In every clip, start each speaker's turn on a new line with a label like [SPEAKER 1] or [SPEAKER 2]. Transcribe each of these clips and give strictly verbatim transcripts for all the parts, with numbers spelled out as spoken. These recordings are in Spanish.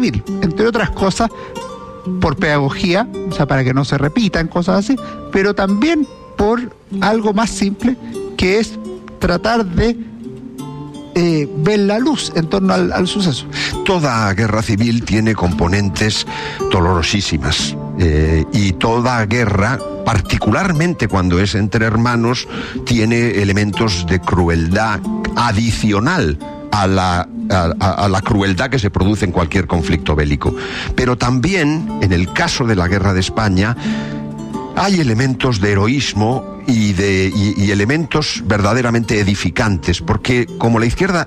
[SPEAKER 1] civil, entre otras cosas por pedagogía, o sea, para que no se repitan cosas así, pero también por algo más simple, que es tratar de eh, ver la luz en torno al, al suceso.
[SPEAKER 2] Toda guerra civil tiene componentes dolorosísimas, eh, y toda guerra, particularmente cuando es entre hermanos, tiene elementos de crueldad adicional a la, a, a la crueldad que se produce en cualquier conflicto bélico. Pero también, en el caso de la Guerra de España, hay elementos de heroísmo y, de, y, y elementos verdaderamente edificantes, porque como la izquierda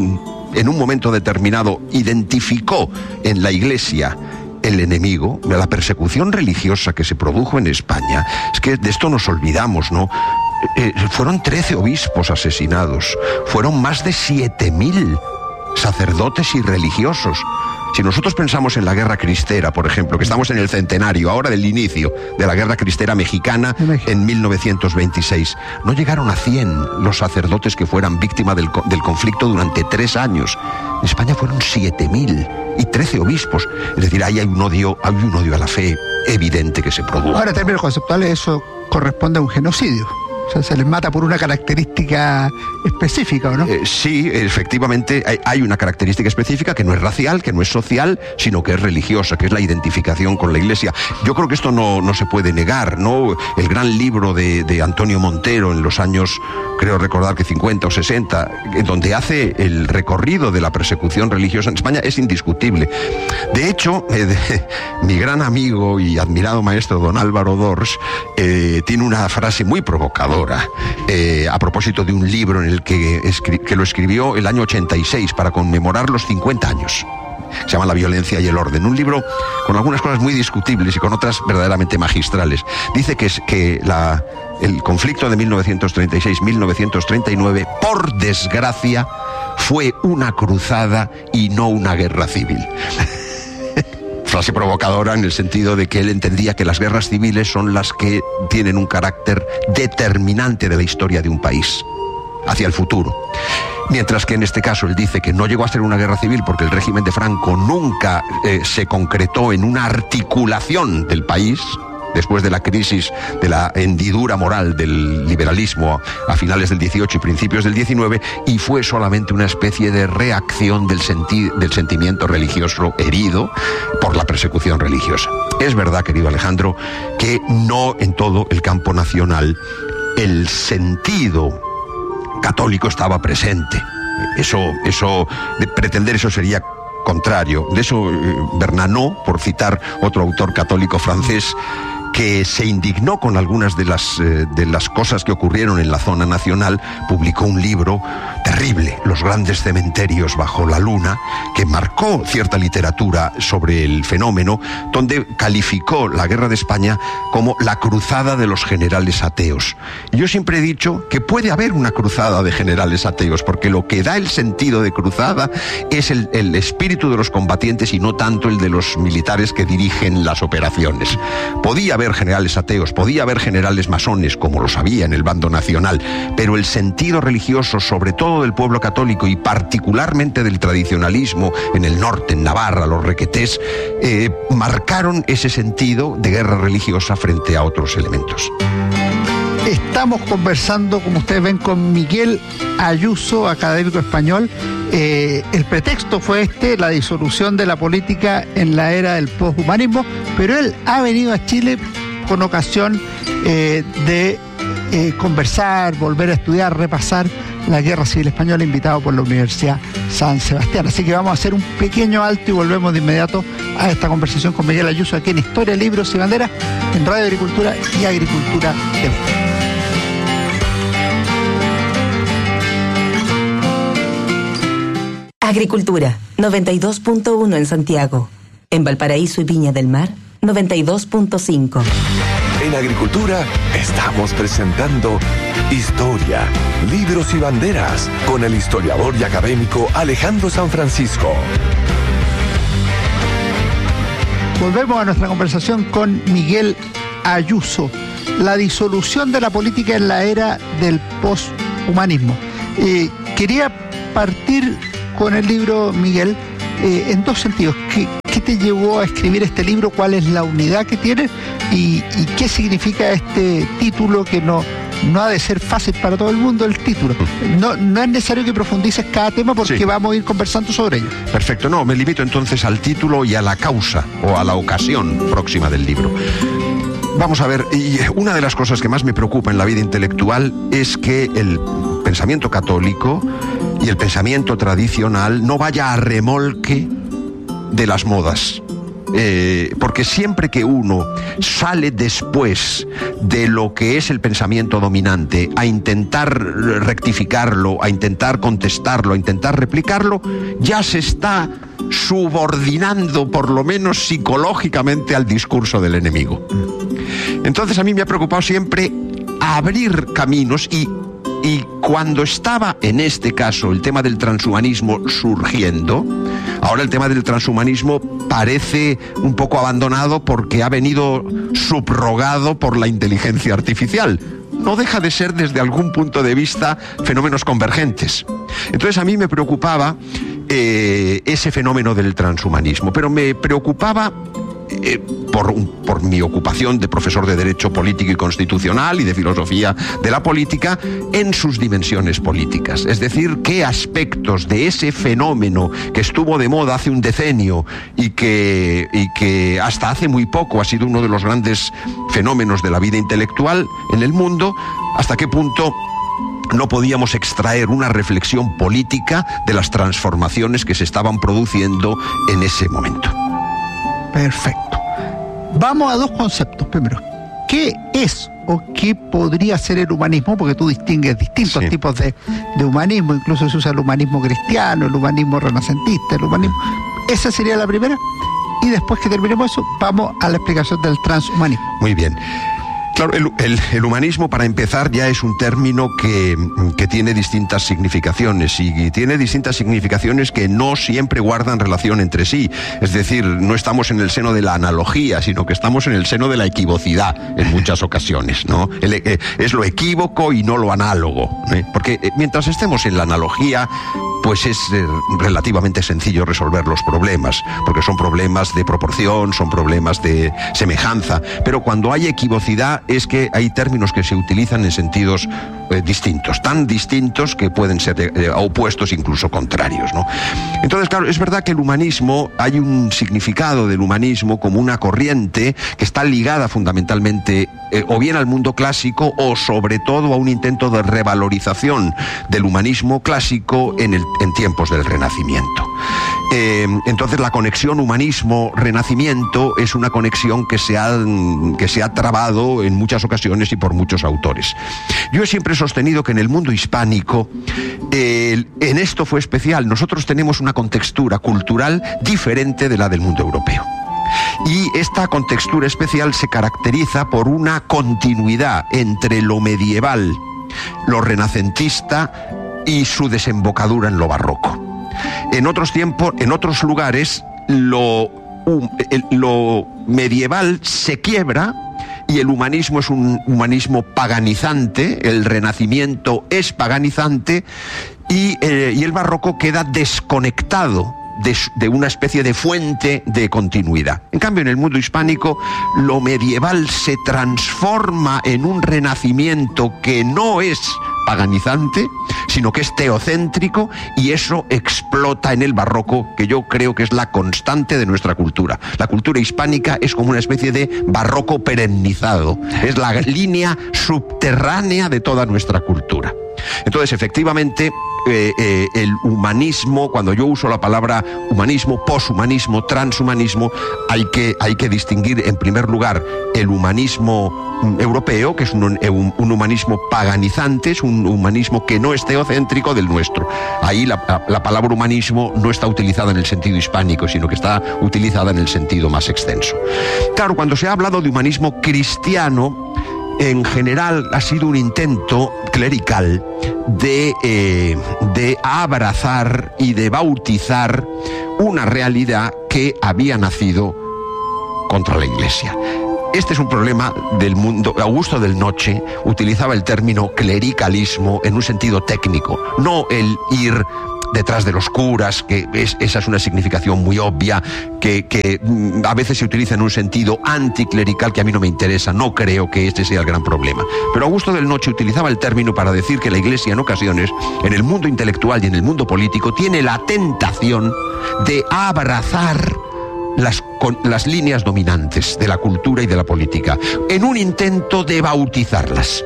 [SPEAKER 2] en un momento determinado identificó en la Iglesia el enemigo, la persecución religiosa que se produjo en España, es que de esto nos olvidamos, ¿no? Eh, fueron trece obispos asesinados, fueron más de siete mil sacerdotes y religiosos. Si nosotros pensamos en la guerra cristera, por ejemplo, que estamos en el centenario ahora del inicio de la guerra cristera mexicana en mil novecientos veintiséis, no llegaron a cien los sacerdotes que fueran víctimas del, del conflicto durante tres años. En España fueron siete mil y trece obispos. Es decir, ahí hay un odio, hay un odio a la fe evidente que se produjo.
[SPEAKER 1] Ahora, en términos conceptuales, eso corresponde a un genocidio. O sea, se les mata por una característica específica, ¿o no?
[SPEAKER 2] Eh, sí, efectivamente, hay, hay una característica específica que no es racial, que no es social, sino que es religiosa, que es la identificación con la Iglesia. Yo creo que esto no, no se puede negar, ¿no? El gran libro de, de Antonio Montero en los años, creo recordar que cincuenta o sesenta, donde hace el recorrido de la persecución religiosa en España, es indiscutible. De hecho, eh, de, mi gran amigo y admirado maestro don Álvaro Dors eh, tiene una frase muy provocadora. Eh, a propósito de un libro en el que, escri- que lo escribió el año ochenta y seis para conmemorar los cincuenta años. Se llama La violencia y el orden. Un libro con algunas cosas muy discutibles y con otras verdaderamente magistrales. Dice que, es, que la, el conflicto de mil novecientos treinta y seis a mil novecientos treinta y nueve, por desgracia, fue una cruzada y no una guerra civil. Frase provocadora en el sentido de que él entendía que las guerras civiles son las que tienen un carácter determinante de la historia de un país hacia el futuro. Mientras que en este caso él dice que no llegó a ser una guerra civil porque el régimen de Franco nunca eh, se concretó en una articulación del país, después de la crisis de la hendidura moral del liberalismo a finales del dieciocho y principios del diecinueve, y fue solamente una especie de reacción del, senti- del sentimiento religioso herido por la persecución religiosa. Es verdad, querido Alejandro, que no en todo el campo nacional el sentido católico estaba presente. Eso, eso, de pretender eso sería contrario. De eso eh, Bernanos, por citar otro autor católico francés, que se indignó con algunas de las, eh, de las cosas que ocurrieron en la zona nacional, publicó un libro terrible, Los grandes cementerios bajo la luna, que marcó cierta literatura sobre el fenómeno, donde calificó la guerra de España como la cruzada de los generales ateos. Y yo siempre he dicho que puede haber una cruzada de generales ateos, porque lo que da el sentido de cruzada es el, el espíritu de los combatientes y no tanto el de los militares que dirigen las operaciones. Podía haber generales ateos, podía haber generales masones, como los había en el bando nacional, pero el sentido religioso, sobre todo del pueblo católico y particularmente del tradicionalismo en el norte, en Navarra, los requetés, eh, marcaron ese sentido de guerra religiosa frente a otros elementos.
[SPEAKER 1] Estamos conversando, como ustedes ven, con Miguel Ayuso, académico español. Eh, el pretexto fue este, la disolución de la política en la era del poshumanismo, pero él ha venido a Chile con ocasión eh, de eh, conversar, volver a estudiar, repasar la Guerra Civil Española, invitado por la Universidad San Sebastián. Así que vamos a hacer un pequeño alto y volvemos de inmediato a esta conversación con Miguel Ayuso aquí en Historia, Libros y Banderas, en Radio Agricultura y Agricultura T V.
[SPEAKER 3] Agricultura, noventa y dos punto uno en Santiago. En Valparaíso y Viña del Mar, noventa y dos punto cinco.
[SPEAKER 4] En Agricultura estamos presentando Historia, Libros y Banderas con el historiador y académico Alejandro San Francisco.
[SPEAKER 1] Volvemos a nuestra conversación con Miguel Ayuso. La disolución de la política en la era del poshumanismo. Eh, quería partir con el libro, Miguel, eh, en dos sentidos. ¿Qué, ¿qué te llevó a escribir este libro? ¿Cuál es la unidad que tiene? ¿Y, y qué significa este título que no... No ha de ser fácil para todo el mundo el título. No, no es necesario que profundices cada tema porque sí. Vamos a ir conversando sobre ello.
[SPEAKER 2] Perfecto, no, me limito entonces al título y a la causa o a la ocasión próxima del libro. Vamos a ver, y una de las cosas que más me preocupa en la vida intelectual es que el pensamiento católico y el pensamiento tradicional no vaya a remolque de las modas. Eh, porque siempre que uno sale después de lo que es el pensamiento dominante a intentar rectificarlo, a intentar contestarlo, a intentar replicarlo, ya se está subordinando, por lo menos psicológicamente, al discurso del enemigo. Entonces a mí me ha preocupado siempre abrir caminos y Y cuando estaba, en este caso, el tema del transhumanismo surgiendo, ahora el tema del transhumanismo parece un poco abandonado porque ha venido subrogado por la inteligencia artificial. No deja de ser, desde algún punto de vista, fenómenos convergentes. Entonces a mí me preocupaba eh, ese fenómeno del transhumanismo, pero me preocupaba... Eh, por, por mi ocupación de profesor de Derecho Político y Constitucional y de Filosofía de la Política en sus dimensiones políticas. Es decir, qué aspectos de ese fenómeno que estuvo de moda hace un decenio y que, y que hasta hace muy poco ha sido uno de los grandes fenómenos de la vida intelectual en el mundo, hasta qué punto no podíamos extraer una reflexión política de las transformaciones que se estaban produciendo en ese momento.
[SPEAKER 1] Perfecto. Vamos a dos conceptos. Primero, ¿qué es o qué podría ser el humanismo? Porque tú distingues distintos sí. tipos de, de humanismo. Incluso se usa el humanismo cristiano, el humanismo renacentista, el humanismo... Esa sería la primera. Y después que terminemos eso, vamos a la explicación del transhumanismo.
[SPEAKER 2] Muy bien. Claro, el, el, el humanismo, para empezar, ya es un término que, que tiene distintas significaciones y tiene distintas significaciones que no siempre guardan relación entre sí. Es decir, no estamos en el seno de la analogía, sino que estamos en el seno de la equivocidad en muchas ocasiones, ¿no? El, eh, es lo equívoco y no lo análogo, ¿eh? Porque eh, mientras estemos en la analogía, pues es eh, relativamente sencillo resolver los problemas, porque son problemas de proporción, son problemas de semejanza, pero cuando hay equivocidad es que hay términos que se utilizan en sentidos eh, distintos, tan distintos que pueden ser eh, opuestos, incluso contrarios, ¿no? Entonces, claro, es verdad que el humanismo, hay un significado del humanismo como una corriente que está ligada fundamentalmente eh, o bien al mundo clásico o sobre todo a un intento de revalorización del humanismo clásico en, el, en tiempos del Renacimiento. Eh, entonces la conexión humanismo-renacimiento es una conexión que se, ha, que se ha trabado en muchas ocasiones y por muchos autores. Yo siempre he sostenido que en el mundo hispánico, eh, en esto fue especial, nosotros tenemos una contextura cultural diferente de la del mundo europeo. Y esta contextura especial se caracteriza por una continuidad entre lo medieval, lo renacentista y su desembocadura en lo barroco. En otros tiempos, en otros lugares, lo, um, el, lo medieval se quiebra y el humanismo es un humanismo paganizante, el Renacimiento es paganizante y, eh, y el barroco queda desconectado de, de una especie de fuente de continuidad. En cambio, en el mundo hispánico, lo medieval se transforma en un renacimiento que no es paganizante, sino que es teocéntrico, y eso explota en el barroco, que yo creo que es la constante de nuestra cultura. La cultura hispánica es como una especie de barroco perennizado, es la línea subterránea de toda nuestra cultura. Entonces, efectivamente, eh, eh, el humanismo, cuando yo uso la palabra humanismo, poshumanismo, transhumanismo, hay que, hay que distinguir, en primer lugar, el humanismo europeo, que es un, un, un humanismo paganizante, es un humanismo que no es teocéntrico, del nuestro. Ahí la, la palabra humanismo no está utilizada en el sentido hispánico, sino que está utilizada en el sentido más extenso. Claro, cuando se ha hablado de humanismo cristiano, en general ha sido un intento clerical de, eh, de abrazar y de bautizar una realidad que había nacido contra la Iglesia. Este es un problema del mundo. Augusto del Noche utilizaba el término clericalismo en un sentido técnico, no el ir detrás de los curas, que es, esa es una significación muy obvia, que, que mm, a veces se utiliza en un sentido anticlerical que a mí no me interesa, no creo que este sea el gran problema. Pero Augusto del Noche utilizaba el término para decir que la Iglesia en ocasiones, en el mundo intelectual y en el mundo político, tiene la tentación de abrazar Las, con, las líneas dominantes de la cultura y de la política, en un intento de bautizarlas.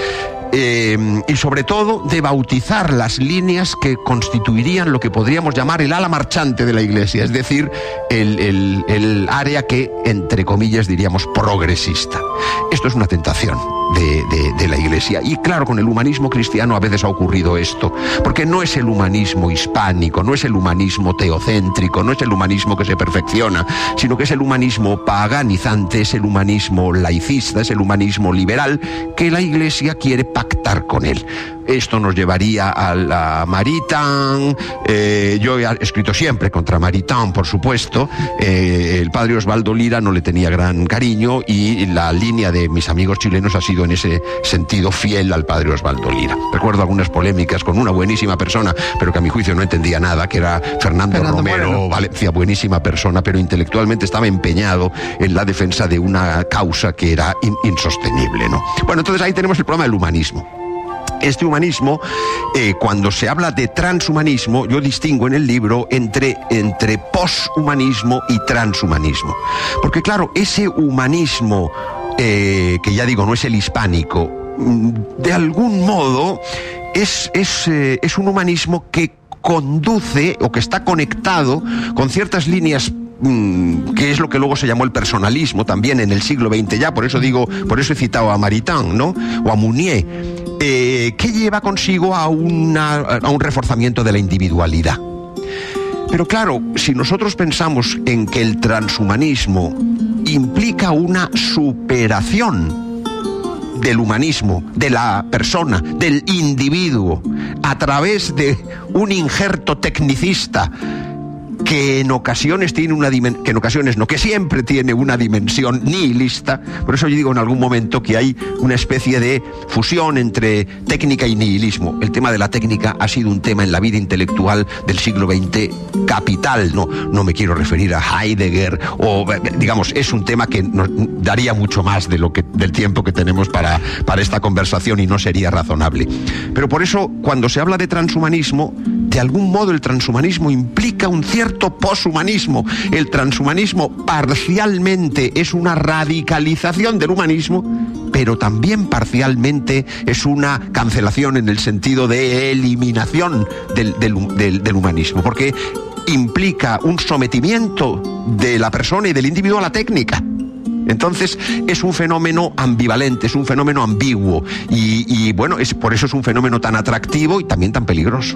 [SPEAKER 2] Eh, y sobre todo de bautizar las líneas que constituirían lo que podríamos llamar el ala marchante de la Iglesia, es decir, el, el, el área que, entre comillas, diríamos progresista. Esto es una tentación de, de, de la Iglesia. Y claro, con el humanismo cristiano a veces ha ocurrido esto, porque no es el humanismo hispánico, no es el humanismo teocéntrico, no es el humanismo que se perfecciona, sino que es el humanismo paganizante, es el humanismo laicista, es el humanismo liberal que la Iglesia quiere pactar con él. Esto nos llevaría a la Maritain. Eh, yo he escrito siempre contra Maritain, por supuesto. Eh, el padre Osvaldo Lira no le tenía gran cariño y la línea de mis amigos chilenos ha sido en ese sentido fiel al padre Osvaldo Lira. Recuerdo algunas polémicas con una buenísima persona, pero que a mi juicio no entendía nada, que era Fernando, Fernando Romero Moreno. Valencia, buenísima persona, pero intelectualmente estaba empeñado en la defensa de una causa que era in- insostenible, ¿no? Bueno, entonces ahí tenemos el problema del humanismo. Este humanismo, eh, cuando se habla de transhumanismo, yo distingo en el libro entre, entre poshumanismo y transhumanismo. Porque claro, ese humanismo, eh, que ya digo, no es el hispánico, de algún modo es, es, eh, es un humanismo que conduce o que está conectado con ciertas líneas que es lo que luego se llamó el personalismo también en el siglo veinte ya, por eso digo, por eso he citado a Maritain, ¿no? O a Mounier, eh, que lleva consigo a, una, a un reforzamiento de la individualidad. Pero claro, si nosotros pensamos en que el transhumanismo implica una superación del humanismo, de la persona, del individuo, a través de un injerto tecnicista que en ocasiones tiene una dimensión, que en ocasiones no, que siempre tiene una dimensión nihilista. Por eso yo digo en algún momento que hay una especie de fusión entre técnica y nihilismo. El tema de la técnica ha sido un tema en la vida intelectual del siglo veinte capital. No, no me quiero referir a Heidegger, o digamos, es un tema que nos daría mucho más de lo que, del tiempo que tenemos para, para esta conversación y no sería razonable. Pero por eso, cuando se habla de transhumanismo, de algún modo el transhumanismo implica un cierto poshumanismo. El transhumanismo parcialmente es una radicalización del humanismo, pero también parcialmente es una cancelación en el sentido de eliminación del, del, del, del humanismo, porque implica un sometimiento de la persona y del individuo a la técnica. Entonces es un fenómeno ambivalente, es un fenómeno ambiguo y, y bueno, es, por eso es un fenómeno tan atractivo y también tan peligroso.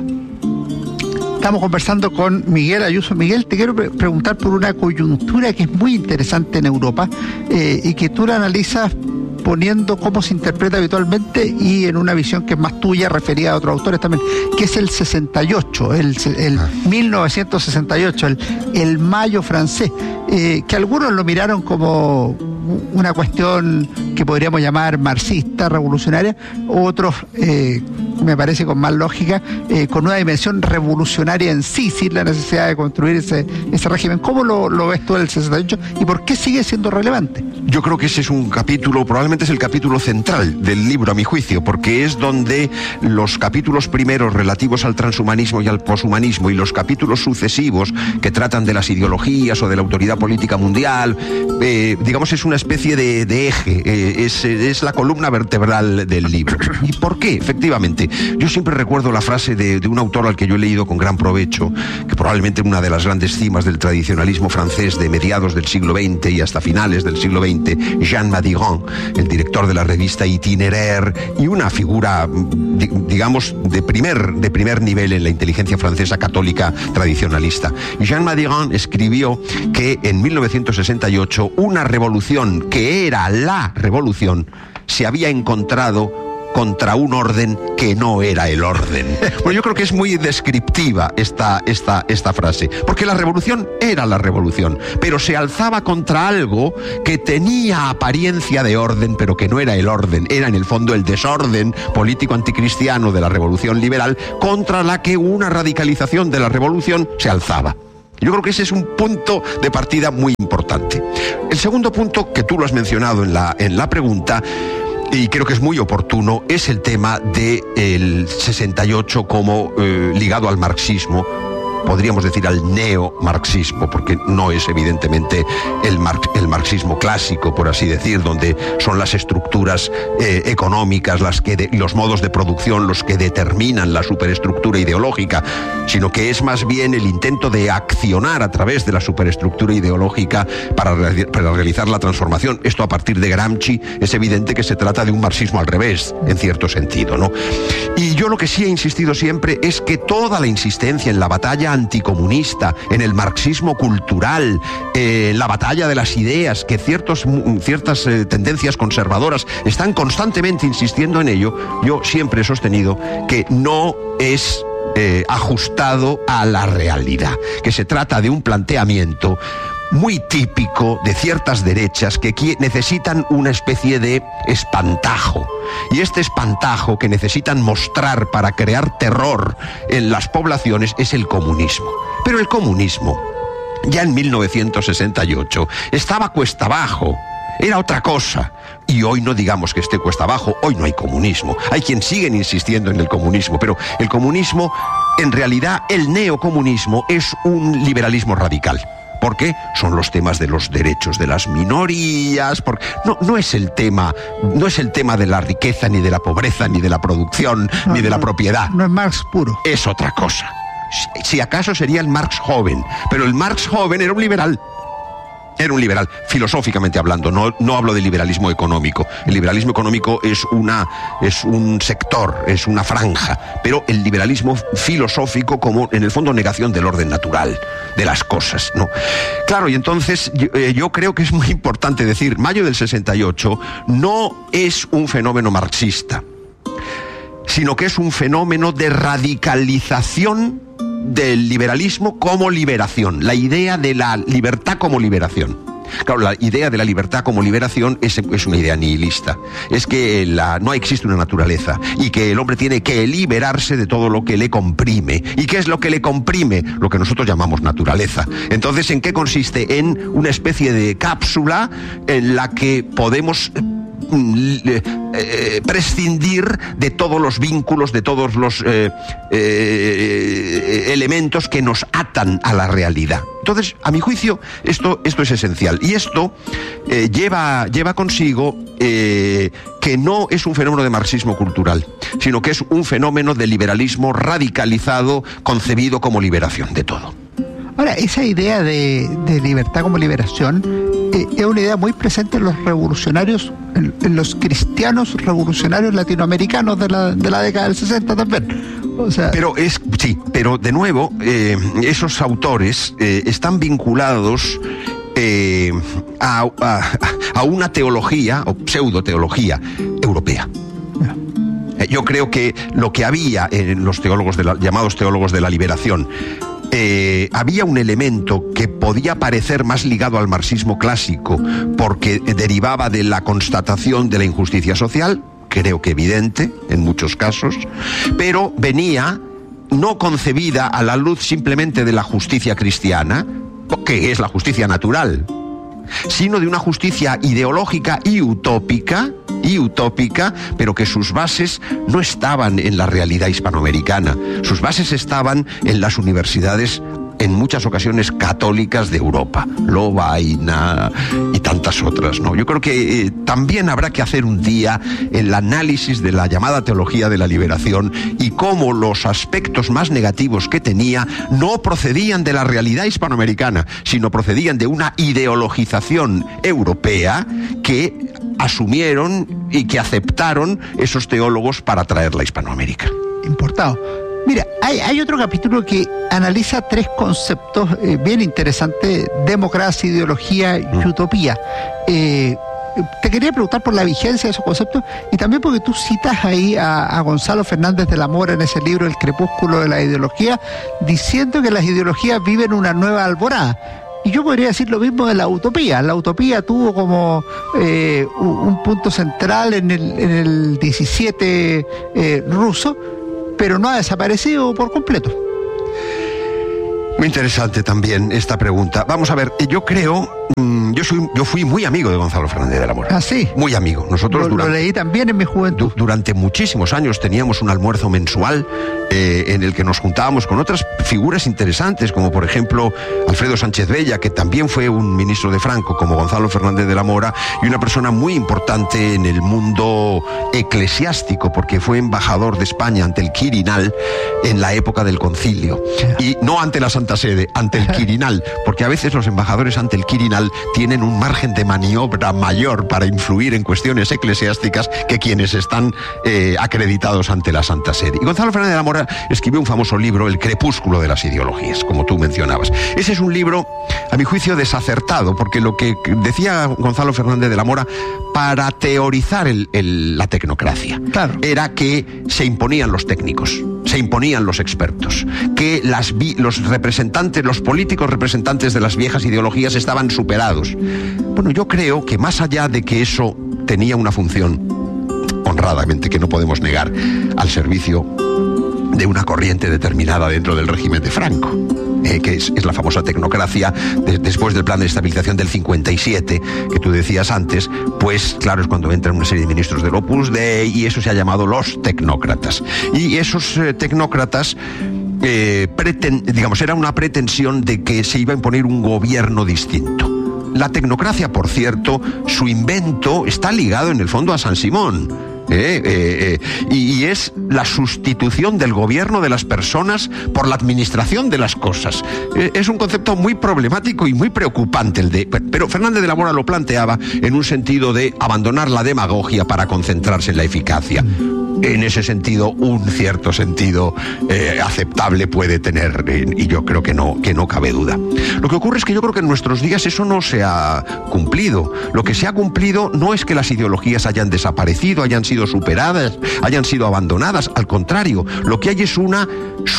[SPEAKER 1] Estamos conversando con Miguel Ayuso. Miguel, te quiero pre- preguntar por una coyuntura que es muy interesante en Europa eh, y que tú la analizas poniendo cómo se interpreta habitualmente y en una visión que es más tuya, referida a otros autores también, que es el sesenta y ocho, el, el mil novecientos sesenta y ocho, el, el mayo francés, eh, que algunos lo miraron como una cuestión que podríamos llamar marxista, revolucionaria, otros, eh, me parece con más lógica, eh, con una dimensión revolucionaria en sí, sin la necesidad de construir ese, ese régimen. ¿Cómo lo, lo ves tú del sesenta y ocho y por qué sigue siendo relevante?
[SPEAKER 2] Yo creo que ese es un capítulo, probablemente es el capítulo central del libro, a mi juicio, porque es donde los capítulos primeros relativos al transhumanismo y al poshumanismo y los capítulos sucesivos que tratan de las ideologías o de la autoridad política mundial, eh, digamos, es una especie de, de eje, eh, es, es la columna vertebral del libro. ¿Y por qué? Efectivamente, yo siempre recuerdo la frase de, de un autor al que yo he leído con gran provecho, que probablemente una de las grandes cimas del tradicionalismo francés de mediados del siglo veinte y hasta finales del siglo veinte, Jean Madigan, el director de la revista Itinéraire y una figura, digamos, de primer, de primer nivel en la inteligencia francesa católica tradicionalista. Jean Madigan escribió que en mil novecientos sesenta y ocho una revolución que era la revolución se había encontrado contra un orden que no era el orden. Bueno, yo creo que es muy descriptiva esta, esta, esta frase, porque la revolución era la revolución, pero se alzaba contra algo que tenía apariencia de orden, pero que no era el orden, era en el fondo el desorden político anticristiano de la revolución liberal, contra la que una radicalización de la revolución se alzaba. Yo creo que ese es un punto de partida muy importante. El segundo punto, que tú lo has mencionado en la, en la pregunta, y creo que es muy oportuno, es el tema del sesenta y ocho como eh, ligado al marxismo, podríamos decir al neomarxismo, porque no es evidentemente el, mar, el marxismo clásico, por así decir, donde son las estructuras eh, económicas, las que de, los modos de producción los que determinan la superestructura ideológica, sino que es más bien el intento de accionar a través de la superestructura ideológica para, para realizar la transformación. Esto a partir de Gramsci es evidente que se trata de un marxismo al revés, en cierto sentido, ¿no? Y yo lo que sí he insistido siempre es que toda la insistencia en la batalla anticomunista, en el marxismo cultural, eh, la batalla de las ideas, que ciertos, ciertas eh, tendencias conservadoras están constantemente insistiendo en ello, yo siempre he sostenido que no es eh, ajustado a la realidad, que se trata de un planteamiento muy típico de ciertas derechas que necesitan una especie de espantajo. Y este espantajo que necesitan mostrar para crear terror en las poblaciones es el comunismo. Pero el comunismo, ya en mil novecientos sesenta y ocho, estaba cuesta abajo. Era otra cosa. Y hoy no digamos que esté cuesta abajo, hoy no hay comunismo. Hay quien sigue insistiendo en el comunismo, pero el comunismo, en realidad, el neocomunismo es un liberalismo radical. ¿Por qué? Son los temas de los derechos de las minorías. Porque no, no es el tema, no es el tema de la riqueza, ni de la pobreza, ni de la producción, no, ni de no, la propiedad.
[SPEAKER 1] No es Marx puro.
[SPEAKER 2] Es otra cosa. Si, si acaso sería el Marx joven, pero el Marx joven era un liberal. Era un liberal, filosóficamente hablando, no, no hablo de liberalismo económico. El liberalismo económico es una, es un sector, es una franja, pero el liberalismo filosófico como, en el fondo, negación del orden natural, de las cosas, ¿no? Claro, y entonces yo, eh, yo creo que es muy importante decir, mayo del sesenta y ocho no es un fenómeno marxista, sino que es un fenómeno de radicalización del liberalismo como liberación, la idea de la libertad como liberación. Claro, la idea de la libertad como liberación es, es una idea nihilista. Es que la, no existe una naturaleza y que el hombre tiene que liberarse de todo lo que le comprime. ¿Y qué es lo que le comprime? Lo que nosotros llamamos naturaleza. Entonces, ¿en qué consiste? En una especie de cápsula en la que podemos Eh, eh, prescindir de todos los vínculos, de todos los eh, eh, elementos que nos atan a la realidad. Entonces, a mi juicio, esto, esto es esencial. Y esto eh, lleva, lleva consigo eh, que no es un fenómeno de marxismo cultural, sino que es un fenómeno de liberalismo radicalizado, concebido como liberación de todo.
[SPEAKER 1] Ahora, esa idea de, de libertad como liberación eh, es una idea muy presente en los revolucionarios, en, en los cristianos revolucionarios latinoamericanos de la, de la década del sesenta también. O sea,
[SPEAKER 2] pero es, sí, pero de nuevo, eh, esos autores eh, están vinculados eh, a, a, a una teología, o pseudo-teología, europea. Yeah. Yo creo que lo que había en los teólogos de la, llamados teólogos de la liberación, Eh, había un elemento que podía parecer más ligado al marxismo clásico porque derivaba de la constatación de la injusticia social, creo que evidente en muchos casos, pero venía no concebida a la luz simplemente de la justicia cristiana, que es la justicia natural, sino de una justicia ideológica y utópica, y utópica, pero que sus bases no estaban en la realidad hispanoamericana. Sus bases estaban en las universidades, en muchas ocasiones católicas de Europa, Lovaina y tantas otras, ¿no? Yo creo que eh, también habrá que hacer un día el análisis de la llamada teología de la liberación y cómo los aspectos más negativos que tenía no procedían de la realidad hispanoamericana, sino procedían de una ideologización europea que asumieron y que aceptaron esos teólogos para traerla a Hispanoamérica.
[SPEAKER 1] Importado. Mira, hay, hay otro capítulo que analiza tres conceptos eh, bien interesantes: democracia, ideología y mm. utopía. Eh, te quería preguntar por la vigencia de esos conceptos y también porque tú citas ahí a, a Gonzalo Fernández de la Mora en ese libro El crepúsculo de la ideología, diciendo que las ideologías viven una nueva alborada. Y yo podría decir lo mismo de la utopía. La utopía tuvo como eh, un, un punto central en el, en el diecisiete eh, ruso, pero no ha desaparecido por completo.
[SPEAKER 2] Muy interesante también esta pregunta. Vamos a ver, yo creo, yo soy, yo fui muy amigo de Gonzalo Fernández de la Mora.
[SPEAKER 1] ¿Ah, sí?
[SPEAKER 2] Muy amigo. Nosotros
[SPEAKER 1] lo,
[SPEAKER 2] durante,
[SPEAKER 1] lo leí también en mi juventud.
[SPEAKER 2] Du, durante muchísimos años teníamos un almuerzo mensual eh, en el que nos juntábamos con otras figuras interesantes, como por ejemplo Alfredo Sánchez Bella, que también fue un ministro de Franco, como Gonzalo Fernández de la Mora, y una persona muy importante en el mundo eclesiástico, porque fue embajador de España ante el Quirinal en la época del concilio. Y no ante la Santa Sede, ante el Quirinal, porque a veces los embajadores ante el Quirinal tienen un margen de maniobra mayor para influir en cuestiones eclesiásticas que quienes están eh, acreditados ante la Santa Sede. Y Gonzalo Fernández de la Mora escribió un famoso libro, El crepúsculo de las ideologías, como tú mencionabas. Ese es un libro, a mi juicio, desacertado, porque lo que decía Gonzalo Fernández de la Mora para teorizar el, el, la tecnocracia, claro, era que se imponían los técnicos, se imponían los expertos, que las, los representantes, los políticos representantes de las viejas ideologías estaban superados. Bueno, yo creo que más allá de que eso tenía una función, honradamente, que no podemos negar, al servicio de una corriente determinada dentro del régimen de Franco, eh, que es, es la famosa tecnocracia, de, después del plan de estabilización del cincuenta y siete, que tú decías antes, pues claro, es cuando entran una serie de ministros del Opus Dei, y eso se ha llamado los tecnócratas. Y esos eh, tecnócratas, eh, preten, digamos, era una pretensión de que se iba a imponer un gobierno distinto. La tecnocracia, por cierto, su invento está ligado en el fondo a San Simón. Eh, eh, eh, y, y es la sustitución del gobierno de las personas por la administración de las cosas. Eh, es un concepto muy problemático y muy preocupante el de... Pero Fernández de la Mora lo planteaba en un sentido de abandonar la demagogia para concentrarse en la eficacia. En ese sentido, un cierto sentido eh, aceptable puede tener, eh, y yo creo que no, que no cabe duda. Lo que ocurre es que yo creo que en nuestros días eso no se ha cumplido. Lo que se ha cumplido no es que las ideologías hayan desaparecido, hayan sido superadas, hayan sido abandonadas. Al contrario, lo que hay es una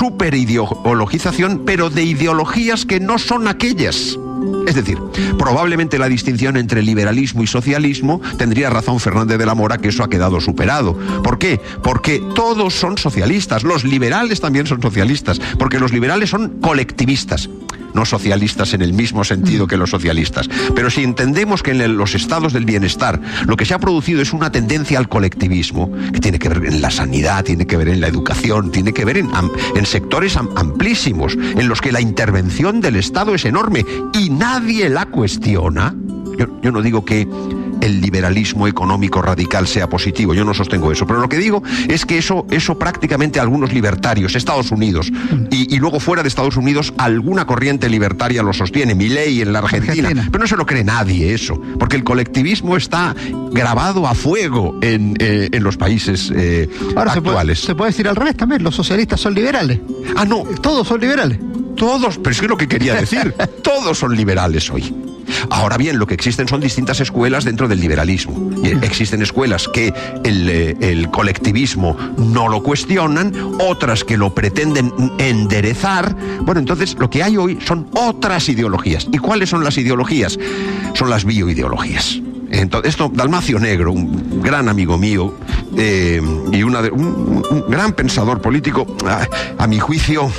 [SPEAKER 2] superideologización, pero de ideologías que no son aquellas. Es decir, probablemente la distinción entre liberalismo y socialismo, tendría razón Fernández de la Mora, que eso ha quedado superado. ¿Por qué? Porque todos son socialistas, los liberales también son socialistas, porque los liberales son colectivistas, no socialistas en el mismo sentido que los socialistas. Pero si entendemos que en los estados del bienestar lo que se ha producido es una tendencia al colectivismo, que tiene que ver en la sanidad, tiene que ver en la educación, tiene que ver en, en sectores amplísimos, en los que la intervención del Estado es enorme y nadie la cuestiona. Yo, yo no digo que el liberalismo económico radical sea positivo, yo no sostengo eso, pero lo que digo es que eso, eso prácticamente algunos libertarios, Estados Unidos, y, y luego fuera de Estados Unidos alguna corriente libertaria lo sostiene, Milei en la Argentina, Argentina, pero no se lo cree nadie eso, porque el colectivismo está grabado a fuego en, eh, en los países eh,
[SPEAKER 1] Ahora,
[SPEAKER 2] actuales.
[SPEAKER 1] Se puede, se puede decir al revés también, los socialistas son liberales.
[SPEAKER 2] Ah, no.
[SPEAKER 1] Todos son liberales.
[SPEAKER 2] Todos, pero es que es lo que quería decir, todos son liberales hoy. Ahora bien, lo que existen son distintas escuelas dentro del liberalismo. Existen escuelas que el, el colectivismo no lo cuestionan, otras que lo pretenden enderezar. Bueno, entonces lo que hay hoy son otras ideologías. ¿Y cuáles son las ideologías? Son las bioideologías. Entonces, esto, Dalmacio Negro, un gran amigo mío eh, y una de, un, un gran pensador político, a, a mi juicio,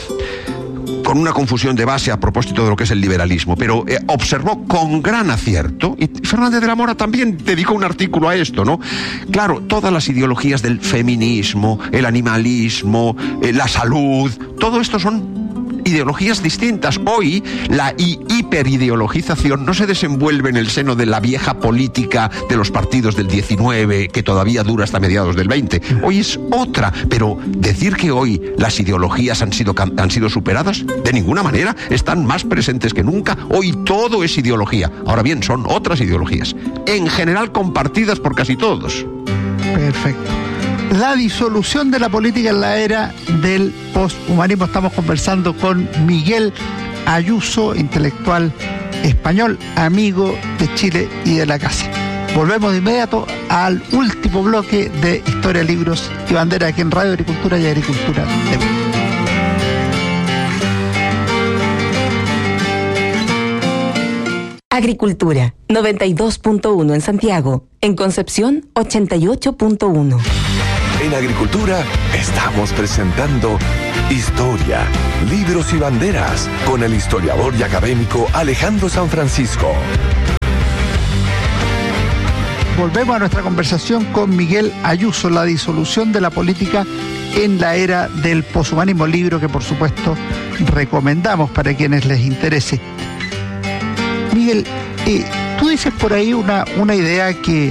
[SPEAKER 2] con una confusión de base a propósito de lo que es el liberalismo, pero eh, observó con gran acierto, y Fernández de la Mora también dedicó un artículo a esto, ¿no? Claro, todas las ideologías del feminismo, el animalismo, eh, la salud, todo esto son ideologías distintas. Hoy la hiperideologización no se desenvuelve en el seno de la vieja política de los partidos del diecinueve, que todavía dura hasta mediados del veinte. Hoy es otra, pero decir que hoy las ideologías han sido, han sido superadas, de ninguna manera, están más presentes que nunca. Hoy todo es ideología. Ahora bien, son otras ideologías, en general compartidas por casi todos.
[SPEAKER 1] Perfecto. La disolución de la política en la era del posthumanismo. Estamos conversando con Miguel Ayuso, intelectual español, amigo de Chile y de la casa. Volvemos de inmediato al último bloque de Historia, Libros y Bandera aquí en Radio Agricultura y Agricultura T V.
[SPEAKER 3] Agricultura, noventa y dos punto uno en Santiago. En Concepción, ochenta y ocho punto uno.
[SPEAKER 4] En Agricultura estamos presentando Historia, Libros y Banderas con el historiador y académico Alejandro San Francisco.
[SPEAKER 1] Volvemos a nuestra conversación con Miguel Ayuso, la disolución de la política en la era del poshumanismo, libro que por supuesto recomendamos para quienes les interese. Miguel, eh, tú dices por ahí una, una idea que,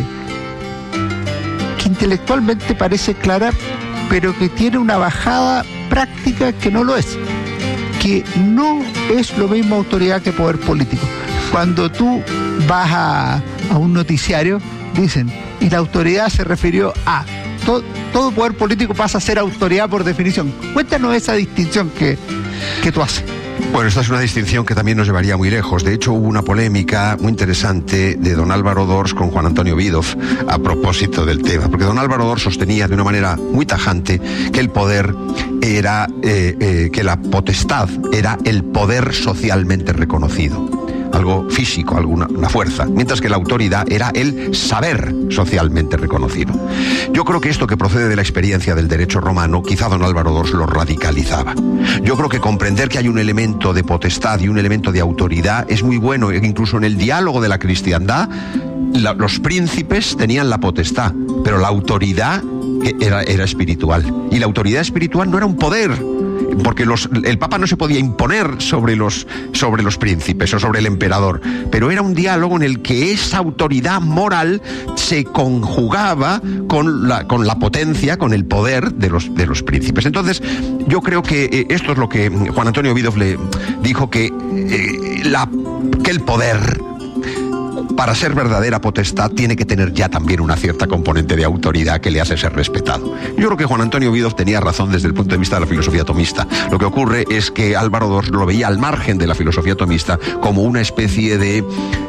[SPEAKER 1] que intelectualmente parece clara, pero que tiene una bajada práctica que no lo es, que no es lo mismo autoridad que poder político. Cuando tú vas a, a un noticiario, dicen, y la autoridad se refirió a, todo, todo poder político pasa a ser autoridad por definición. Cuéntanos esa distinción que, que tú haces.
[SPEAKER 2] Bueno, esta es una distinción que también nos llevaría muy lejos. De hecho, hubo una polémica muy interesante de don Álvaro Dors con Juan Antonio Wiedoeft a propósito del tema, porque don Álvaro Dors sostenía de una manera muy tajante que el poder era, eh, eh, que la potestad era el poder socialmente reconocido, algo físico, alguna una fuerza, mientras que la autoridad era el saber socialmente reconocido. Yo creo que esto, que procede de la experiencia del derecho romano, quizá don Álvaro Dors lo radicalizaba. Yo creo que comprender que hay un elemento de potestad y un elemento de autoridad es muy bueno. Incluso en el diálogo de la cristiandad, la, los príncipes tenían la potestad, pero la autoridad era, era espiritual. Y la autoridad espiritual no era un poder, porque los, el Papa no se podía imponer sobre los, sobre los príncipes o sobre el emperador, pero era un diálogo en el que esa autoridad moral se conjugaba con la, con la potencia, con el poder de los, de los príncipes. Entonces, yo creo que eh, esto es lo que Juan Antonio Wiedoeft le dijo, que, eh, la, que el poder, para ser verdadera potestad, tiene que tener ya también una cierta componente de autoridad que le hace ser respetado. Yo creo que Juan Antonio Wiedoeft tenía razón desde el punto de vista de la filosofía tomista. Lo que ocurre es que Álvaro Dors lo veía al margen de la filosofía tomista como una especie de,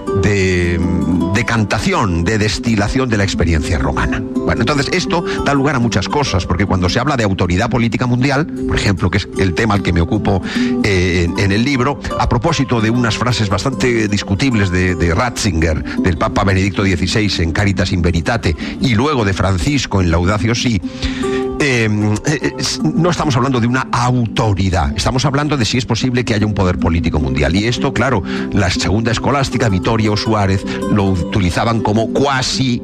[SPEAKER 2] de decantación, de destilación de la experiencia romana. Bueno, entonces esto da lugar a muchas cosas, porque cuando se habla de autoridad política mundial, por ejemplo, que es el tema al que me ocupo eh, en, en el libro, a propósito de unas frases bastante discutibles de, de Ratzinger, del Papa Benedicto dieciséis en Caritas in Veritate, y luego de Francisco en Laudatio Si, eh, eh, no estamos hablando de una autoridad, estamos hablando de si es posible que haya un poder político mundial. Y esto, claro, la segunda escolástica, Vitoria o Suárez, lo utilizaban como cuasi,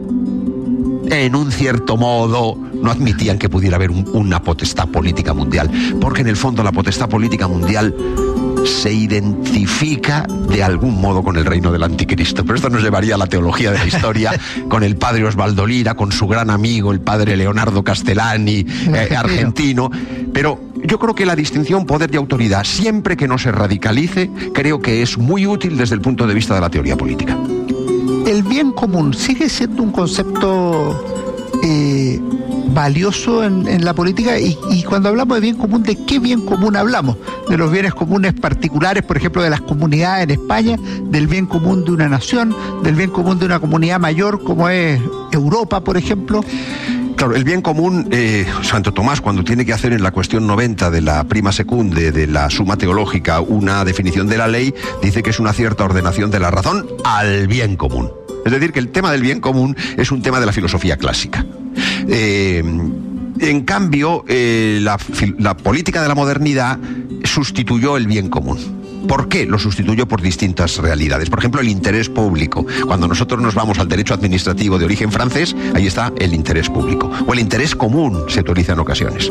[SPEAKER 2] en un cierto modo, no admitían que pudiera haber un, una potestad política mundial, porque en el fondo la potestad política mundial se identifica de algún modo con el reino del anticristo. Pero esto nos llevaría a la teología de la historia, con el padre Osvaldo Lira, con su gran amigo, el padre Leonardo Castellani, eh, argentino. Pero yo creo que la distinción poder y autoridad, siempre que no se radicalice, creo que es muy útil desde el punto de vista de la teoría política.
[SPEAKER 1] El bien común sigue siendo un concepto eh, valioso en, en la política, y, y cuando hablamos de bien común, ¿de qué bien común hablamos? ¿De los bienes comunes particulares, por ejemplo, de las comunidades en España, del bien común de una nación, del bien común de una comunidad mayor como es Europa, por ejemplo?
[SPEAKER 2] Claro, el bien común, eh, Santo Tomás, cuando tiene que hacer en la cuestión noventa de la prima secunde de la Suma Teológica una definición de la ley, dice que es una cierta ordenación de la razón al bien común. Es decir, que el tema del bien común es un tema de la filosofía clásica. Eh, en cambio, eh, la, la política de la modernidad sustituyó el bien común. ¿Por qué? Lo sustituyó por distintas realidades. Por ejemplo, el interés público. Cuando nosotros nos vamos al derecho administrativo de origen francés, ahí está el interés público. O el interés común se utiliza en ocasiones.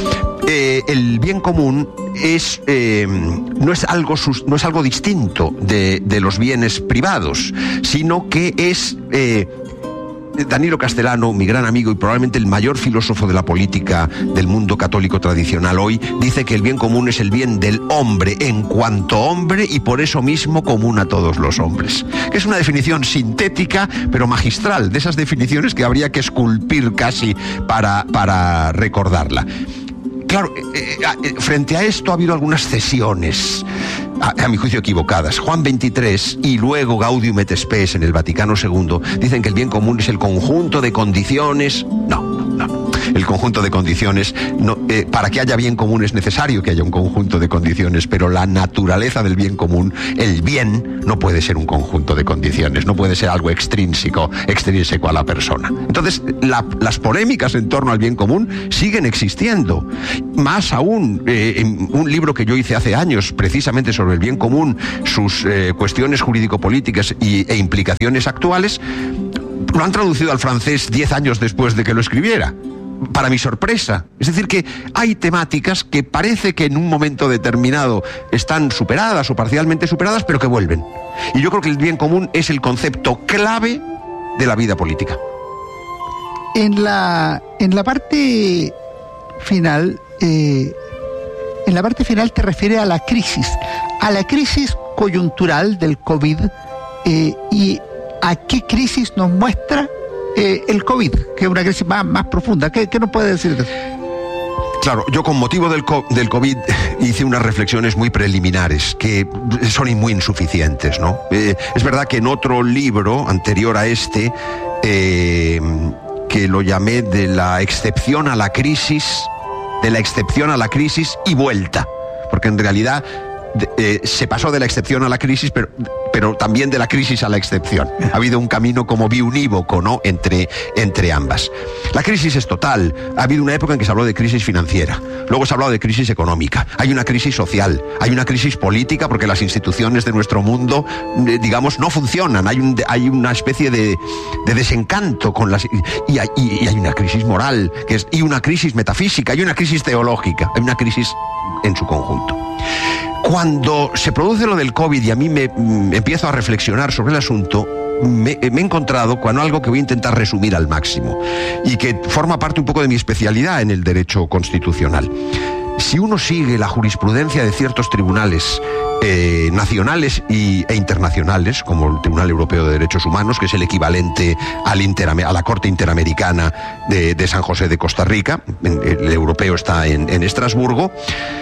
[SPEAKER 2] Eh, el bien común es, eh, no, es algo, no es algo distinto de, de los bienes privados, sino que es... Eh, Danilo Castellano, mi gran amigo y probablemente el mayor filósofo de la política del mundo católico tradicional hoy, dice que el bien común es el bien del hombre en cuanto hombre y por eso mismo común a todos los hombres. Que es una definición sintética pero magistral, de esas definiciones que habría que esculpir casi para, para recordarla. Claro, eh, eh, frente a esto ha habido algunas cesiones, a, a mi juicio equivocadas. Juan veintitrés y luego Gaudium et Spes en el Vaticano segundo dicen que el bien común es el conjunto de condiciones. No, no, no. El conjunto de condiciones, no, eh, para que haya bien común es necesario que haya un conjunto de condiciones, pero la naturaleza del bien común, el bien, no puede ser un conjunto de condiciones, no puede ser algo extrínseco, extrínseco a la persona. Entonces, la, las polémicas en torno al bien común siguen existiendo. Más aún, eh, en un libro que yo hice hace años, precisamente sobre el bien común, sus eh, cuestiones jurídico-políticas y, e implicaciones actuales, lo han traducido al francés diez años después de que lo escribiera. Para mi sorpresa. Es decir, que hay temáticas que parece que en un momento determinado están superadas o parcialmente superadas, pero que vuelven. Y yo creo que el bien común es el concepto clave de la vida política.
[SPEAKER 1] En la, en la parte final, eh, en la parte final te refieres a la crisis, a la crisis coyuntural del COVID, eh, y a qué crisis nos muestra Eh, el COVID, que es una crisis más, más profunda. ¿Qué, qué nos puede decir de eso?
[SPEAKER 2] Claro, yo con motivo del, co- del COVID hice unas reflexiones muy preliminares que son muy insuficientes, ¿no? Eh, es verdad que en otro libro anterior a este, eh, que lo llamé de la excepción a la crisis, de la excepción a la crisis y vuelta, porque en realidad De, eh, se pasó de la excepción a la crisis, pero, pero también de la crisis a la excepción. Ha habido un camino como biunívoco, ¿no?, entre, entre ambas. La crisis es total. Ha habido una época en que se habló de crisis financiera, luego se ha hablado de crisis económica, hay una crisis social, hay una crisis política porque las instituciones de nuestro mundo, eh, digamos, no funcionan, hay, un, hay una especie de, de desencanto con las... Y hay, y hay una crisis moral, que es, y una crisis metafísica, hay una crisis teológica, hay una crisis en su conjunto. Cuando se produce lo del COVID y a mí me, me empiezo a reflexionar sobre el asunto, me, me he encontrado con algo que voy a intentar resumir al máximo y que forma parte un poco de mi especialidad en el derecho constitucional. Si uno sigue la jurisprudencia de ciertos tribunales eh, nacionales y, e internacionales, como el Tribunal Europeo de Derechos Humanos, que es el equivalente al interame, a la Corte Interamericana de, de San José de Costa Rica, el europeo está en, en Estrasburgo,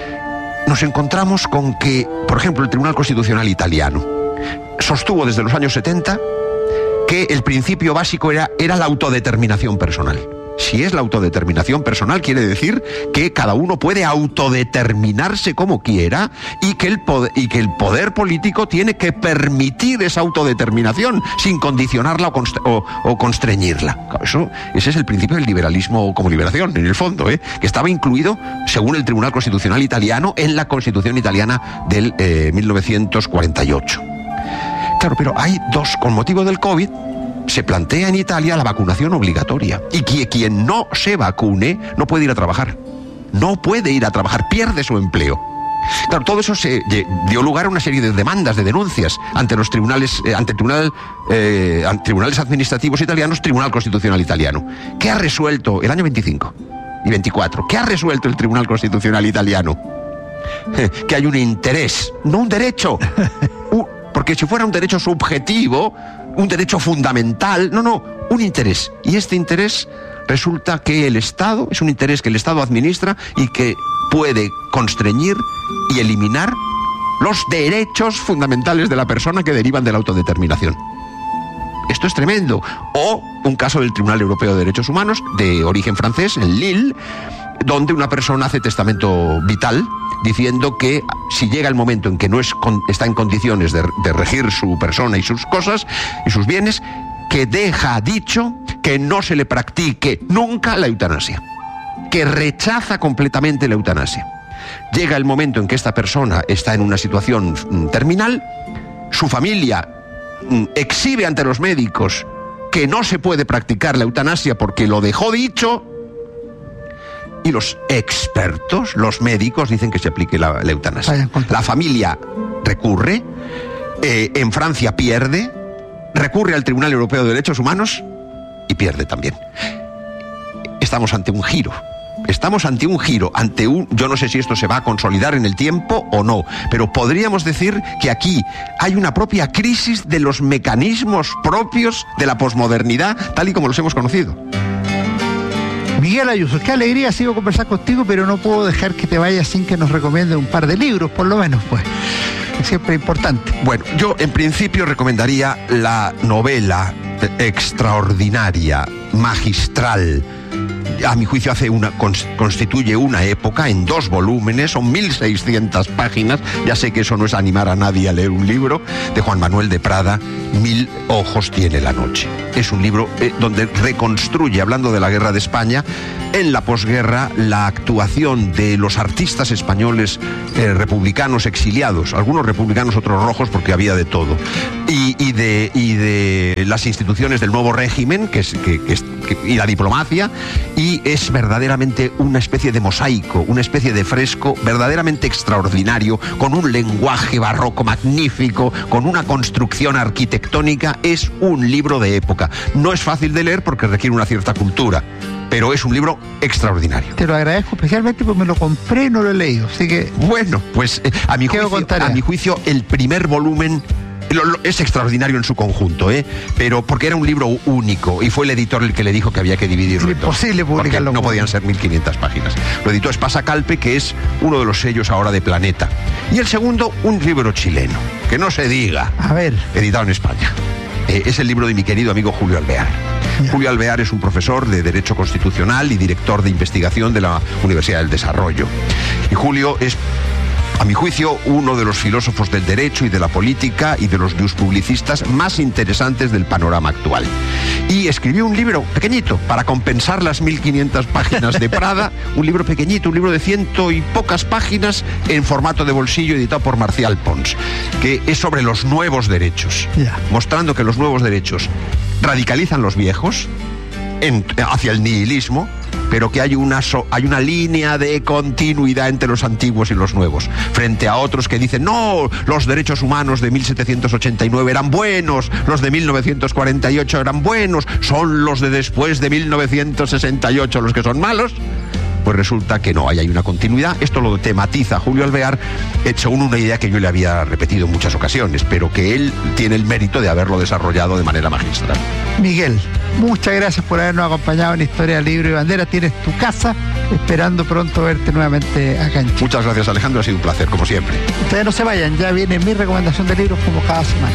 [SPEAKER 2] nos encontramos con que, por ejemplo, el Tribunal Constitucional italiano sostuvo desde los años setenta que el principio básico era, era la autodeterminación personal. Si es la autodeterminación personal, quiere decir que cada uno puede autodeterminarse como quiera y que el poder, y que el poder político tiene que permitir esa autodeterminación sin condicionarla o, const- o, o constreñirla. Eso, ese es el principio del liberalismo como liberación, en el fondo, ¿eh? Que estaba incluido, según el Tribunal Constitucional italiano, en la Constitución italiana del eh, mil novecientos cuarenta y ocho. Claro, pero hay dos, con motivo del COVID, se plantea en Italia la vacunación obligatoria. Y que quien no se vacune no puede ir a trabajar. No puede ir a trabajar, pierde su empleo. Claro, todo eso se dio lugar a una serie de demandas, de denuncias ante los tribunales, eh, ante el tribunal, eh, ante tribunales administrativos italianos, Tribunal Constitucional italiano. ¿Qué ha resuelto el año veinticinco y veinticuatro? ¿Qué ha resuelto el Tribunal Constitucional italiano? Que hay un interés, no un derecho. Uh, porque si fuera un derecho subjetivo, un derecho fundamental, no, no, un interés. Y este interés resulta que el Estado, es un interés que el Estado administra y que puede constreñir y eliminar los derechos fundamentales de la persona que derivan de la autodeterminación. Esto es tremendo. O un caso del Tribunal Europeo de Derechos Humanos, de origen francés, en Lille, donde una persona hace testamento vital diciendo que si llega el momento en que no es con, está en condiciones de, de regir su persona y sus cosas y sus bienes, que deja dicho que no se le practique nunca la eutanasia, que rechaza completamente la eutanasia. Llega el momento en que esta persona está en una situación mm, terminal, su familia mm, exhibe ante los médicos que no se puede practicar la eutanasia porque lo dejó dicho. Y los expertos, los médicos, dicen que se aplique la, la eutanasia. La familia recurre, eh, en Francia pierde, recurre al Tribunal Europeo de Derechos Humanos y pierde también. Estamos ante un giro. Estamos ante un giro, ante un... Yo no sé si esto se va a consolidar en el tiempo o no, pero podríamos decir que aquí hay una propia crisis de los mecanismos propios de la posmodernidad, tal y como los hemos conocido.
[SPEAKER 1] Miguel Ayuso, qué alegría ha sido conversar contigo, pero no puedo dejar que te vayas sin que nos recomiende un par de libros, por lo menos, pues. Es siempre importante.
[SPEAKER 2] Bueno, yo en principio recomendaría la novela extraordinaria, magistral. A mi juicio hace una, constituye una época en dos volúmenes, son mil seiscientas páginas, ya sé que eso no es animar a nadie a leer un libro, de Juan Manuel de Prada, Mil ojos tiene la noche. Es un libro eh, donde reconstruye, hablando de la guerra de España, en la posguerra, la actuación de los artistas españoles eh, republicanos exiliados, algunos republicanos, otros rojos, porque había de todo, y, y, de, y de las instituciones del nuevo régimen, que es, que, que es, que, y la diplomacia, y es verdaderamente una especie de mosaico, una especie de fresco verdaderamente extraordinario, con un lenguaje barroco magnífico, con una construcción arquitectónica. Es un libro de época. No es fácil de leer porque requiere una cierta cultura, pero es un libro extraordinario.
[SPEAKER 1] Te lo agradezco especialmente porque me lo compré y no lo he leído, así que...
[SPEAKER 2] Bueno, pues eh, a, mi juicio, a mi juicio el primer volumen lo, lo, es extraordinario en su conjunto, ¿eh? Pero porque era un libro único y fue el editor el que le dijo que había que dividirlo.
[SPEAKER 1] Es imposible publicarlo.
[SPEAKER 2] No podían ser mil quinientas páginas. Lo editó Espasa Calpe, que es uno de los sellos ahora de Planeta. Y el segundo, un libro chileno, que no se diga.
[SPEAKER 1] A ver.
[SPEAKER 2] Editado en España. Eh, es el libro de mi querido amigo Julio Alvear. Yeah. Julio Alvear es un profesor de Derecho Constitucional y director de investigación de la Universidad del Desarrollo. Y Julio es, a mi juicio, uno de los filósofos del derecho y de la política y de los publicistas más interesantes del panorama actual. Y escribió un libro pequeñito para compensar las mil quinientas páginas de Prada, un libro pequeñito, un libro de ciento y pocas páginas en formato de bolsillo, editado por Marcial Pons, que es sobre los nuevos derechos, yeah. mostrando que los nuevos derechos radicalizan los viejos en, hacia el nihilismo, pero que hay una, so, hay una línea de continuidad entre los antiguos y los nuevos, frente a otros que dicen, no, los derechos humanos de mil setecientos ochenta y nueve eran buenos, los de mil novecientos cuarenta y ocho eran buenos, son los de después de mil novecientos sesenta y ocho los que son malos. Pues resulta que no, ahí hay una continuidad. Esto lo tematiza Julio Alvear, según una idea que yo le había repetido en muchas ocasiones, pero que él tiene el mérito de haberlo desarrollado de manera magistral.
[SPEAKER 1] Miguel, muchas gracias por habernos acompañado en Historia, Libro y Bandera. Tienes tu casa, esperando pronto verte nuevamente acá en Chile.
[SPEAKER 2] Muchas gracias, Alejandro, ha sido un placer, como siempre.
[SPEAKER 1] Ustedes no se vayan, ya viene mi recomendación de libros como cada semana.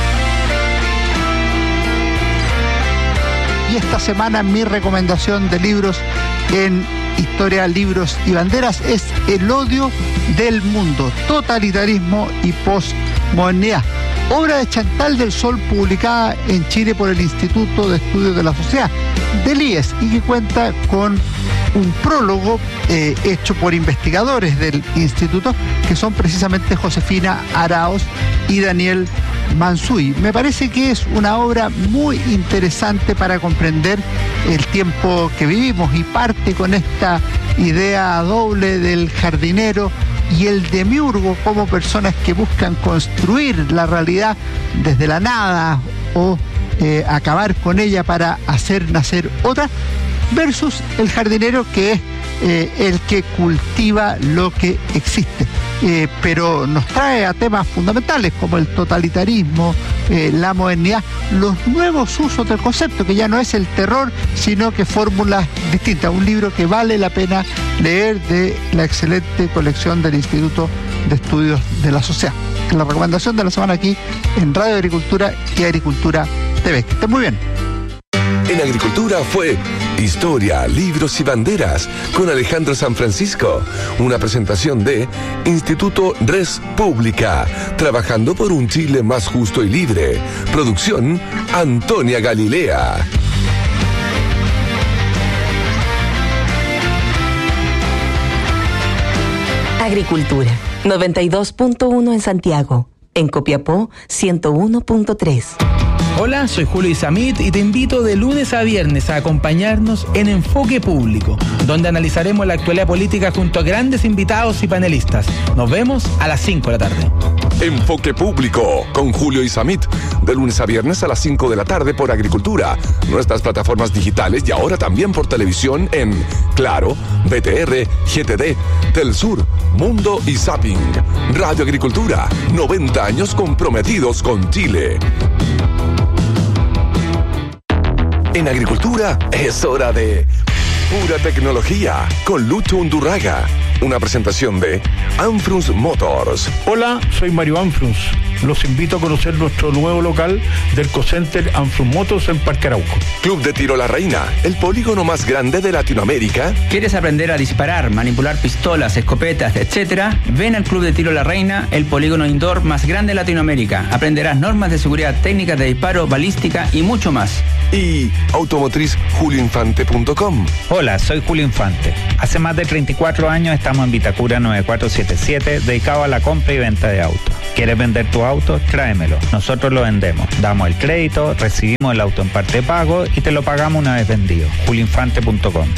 [SPEAKER 1] Y esta semana mi recomendación de libros en Historia, Libros y Banderas es El odio del mundo, totalitarismo y posmodernidad. Obra de Chantal del Sol, publicada en Chile por el Instituto de Estudios de la Sociedad, del I E S, y que cuenta con un prólogo eh, hecho por investigadores del instituto, que son precisamente Josefina Araoz y Daniel Mansuy. Me parece que es una obra muy interesante para comprender el tiempo que vivimos, y parte con esta idea doble del jardinero y el demiurgo como personas que buscan construir la realidad desde la nada o eh, acabar con ella para hacer nacer otra, versus el jardinero, que es eh, el que cultiva lo que existe. Eh, pero nos trae a temas fundamentales como el totalitarismo, eh, la modernidad, los nuevos usos del concepto, que ya no es el terror, sino que fórmulas distintas. Un libro que vale la pena leer, de la excelente colección del Instituto de Estudios de la Sociedad. La recomendación de la semana aquí en Radio Agricultura y Agricultura T V. Que estén muy bien.
[SPEAKER 4] En Agricultura fue Historia, Libros y Banderas con Alejandro San Francisco. Una presentación de Instituto Res Pública, trabajando por un Chile más justo y libre. Producción Antonia Galilea.
[SPEAKER 3] Agricultura, noventa y dos punto uno en Santiago. En Copiapó, ciento uno punto tres.
[SPEAKER 5] Hola, soy Julio Isamit y te invito de lunes a viernes a acompañarnos en Enfoque Público, donde analizaremos la actualidad política junto a grandes invitados y panelistas. Nos vemos a las cinco de la tarde.
[SPEAKER 4] Enfoque Público con Julio Isamit, de lunes a viernes a las cinco de la tarde por Agricultura, nuestras plataformas digitales y ahora también por televisión en Claro, B T R, G T D, Telsur, Mundo y Zapping. Radio Agricultura, noventa años comprometidos con Chile. En Agricultura es hora de Pura tecnología con Lucho Undurraga. Una presentación de Anfrus Motors.
[SPEAKER 6] Hola, soy Mario Anfrus. Los invito a conocer nuestro nuevo local del Co-Center Anfrus Motors en Parque Arauco.
[SPEAKER 4] Club de Tiro La Reina, el polígono más grande de Latinoamérica.
[SPEAKER 7] ¿Quieres aprender a disparar, manipular pistolas, escopetas, etcétera? Ven al Club de Tiro La Reina, el polígono indoor más grande de Latinoamérica. Aprenderás normas de seguridad, técnicas de disparo, balística y mucho más.
[SPEAKER 4] Y automotriz julio infante punto com.
[SPEAKER 8] Hola, soy Julio Infante. Hace más de treinta y cuatro años estamos en Vitacura nueve cuatro siete siete, dedicado a la compra y venta de autos. ¿Quieres vender tu auto? Tráemelo. Nosotros lo vendemos. Damos el crédito, recibimos el auto en parte de pago y te lo pagamos una vez vendido. julio infante punto com.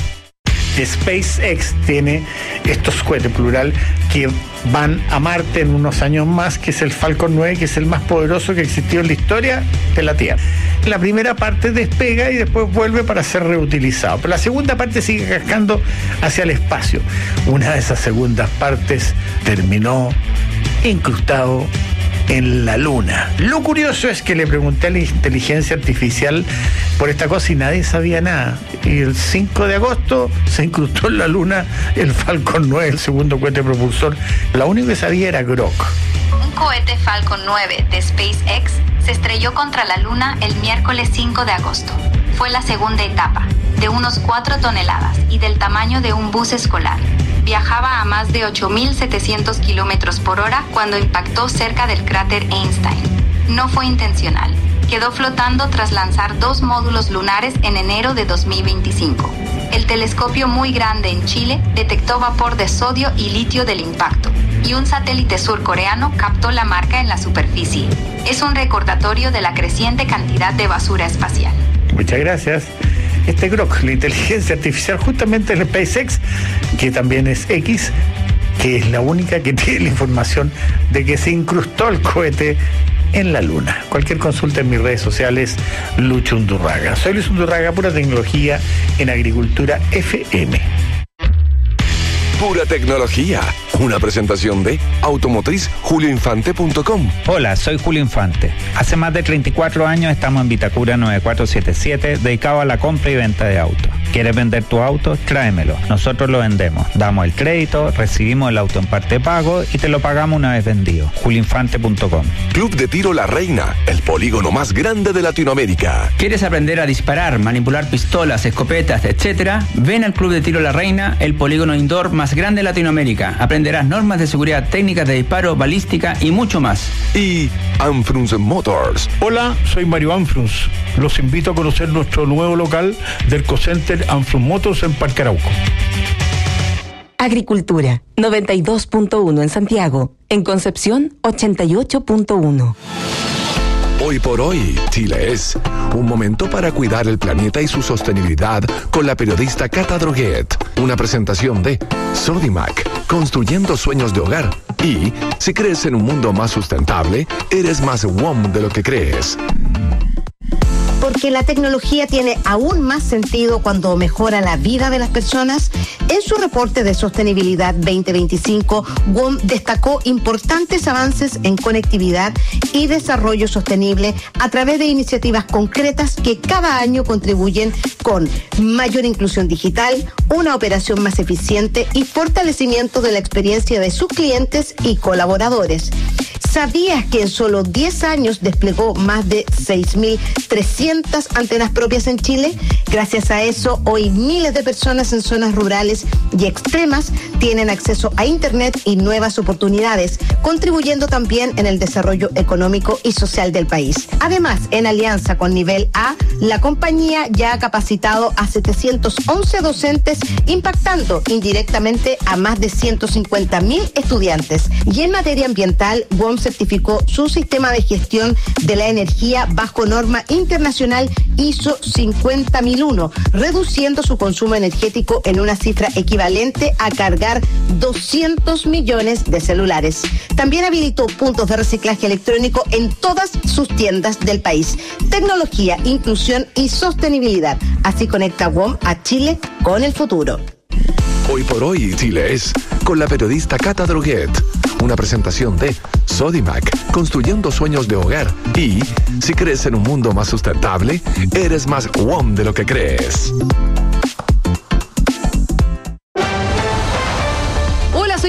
[SPEAKER 6] SpaceX tiene estos cohetes, plural, que van a Marte en unos años más, que es el Falcon nueve, que es el más poderoso que existió en la historia de la Tierra. La primera parte despega y después vuelve para ser reutilizado, pero la segunda parte sigue cascando hacia el espacio. Una de esas segundas partes terminó incrustado en la Luna. Lo curioso es que le pregunté a la inteligencia artificial por esta cosa y nadie sabía nada. Y el cinco de agosto se incrustó en la Luna el Falcon nueve, el segundo cohete propulsor. Lo único que sabía era Grok.
[SPEAKER 9] Un cohete Falcon nueve de SpaceX se estrelló contra la Luna el miércoles cinco de agosto. Fue la segunda etapa, de unos cuatro toneladas y del tamaño de un bus escolar. Viajaba a más de ocho mil setecientos kilómetros por hora cuando impactó cerca del cráter Einstein. No fue intencional. Quedó flotando tras lanzar dos módulos lunares en enero de dos mil veinticinco. El telescopio muy grande en Chile detectó vapor de sodio y litio del impacto, y un satélite surcoreano captó la marca en la superficie. Es un recordatorio de la creciente cantidad de basura espacial.
[SPEAKER 6] Muchas gracias. Este Grok, la inteligencia artificial justamente en SpaceX, que también es X, que es la única que tiene la información de que se incrustó el cohete en la Luna. Cualquier consulta en mis redes sociales, Lucho Undurraga. Soy Luis Undurraga, pura tecnología en Agricultura F M.
[SPEAKER 4] Pura tecnología. Una presentación de automotriz julio infante punto com.
[SPEAKER 8] Hola, soy Julio Infante. Hace más de treinta y cuatro años estamos en Vitacura nueve cuatro siete siete, dedicado a la compra y venta de autos. ¿Quieres vender tu auto? Tráemelo. Nosotros lo vendemos. Damos el crédito, recibimos el auto en parte de pago y te lo pagamos una vez vendido. julio infante punto com.
[SPEAKER 4] Club de Tiro La Reina, el polígono más grande de Latinoamérica.
[SPEAKER 7] ¿Quieres aprender a disparar, manipular pistolas, escopetas, etcétera? Ven al Club de Tiro La Reina, el polígono indoor más grande de Latinoamérica. Aprenderás normas de seguridad, técnicas de disparo, balística y mucho más.
[SPEAKER 4] Y Anfrus Motors.
[SPEAKER 6] Hola, soy Mario Anfrus. Los invito a conocer nuestro nuevo local del Co-Center Anfrus Motors en Parque Arauco.
[SPEAKER 3] Agricultura, noventa y dos punto uno en Santiago. En Concepción, ochenta y ocho punto uno.
[SPEAKER 4] Hoy por hoy, Chile es un momento para cuidar el planeta y su sostenibilidad con la periodista Cata Droguet. Una presentación de Sodimac, construyendo sueños de hogar. Y si crees en un mundo más sustentable, eres más W O M de lo que crees.
[SPEAKER 10] Porque la tecnología tiene aún más sentido cuando mejora la vida de las personas. En su reporte de sostenibilidad veinte veinticinco, W O M destacó importantes avances en conectividad y desarrollo sostenible a través de iniciativas concretas que cada año contribuyen con mayor inclusión digital, una operación más eficiente y fortalecimiento de la experiencia de sus clientes y colaboradores. ¿Sabías que en solo diez años desplegó más de seis mil trescientas antenas propias en Chile? Gracias a eso, hoy miles de personas en zonas rurales y extremas tienen acceso a Internet y nuevas oportunidades, contribuyendo también en el desarrollo económico y social del país. Además, en alianza con Nivel A, la compañía ya ha capacitado a setecientos once docentes, impactando indirectamente a más de ciento cincuenta mil estudiantes. Y en materia ambiental, W O M certificó su sistema de gestión de la energía bajo norma internacional I S O cincuenta mil uno, reduciendo su consumo energético en una cifra equivalente a cargar doscientos millones de celulares. También habilitó puntos de reciclaje electrónico en todas sus tiendas del país. Tecnología, inclusión y sostenibilidad. Así conecta W O M a Chile con el futuro.
[SPEAKER 4] Hoy por hoy, Chile es con la periodista Cata Droguet. Una presentación de Sodimac, construyendo sueños de hogar. Y si crees en un mundo más sustentable, eres más W O M de lo que crees.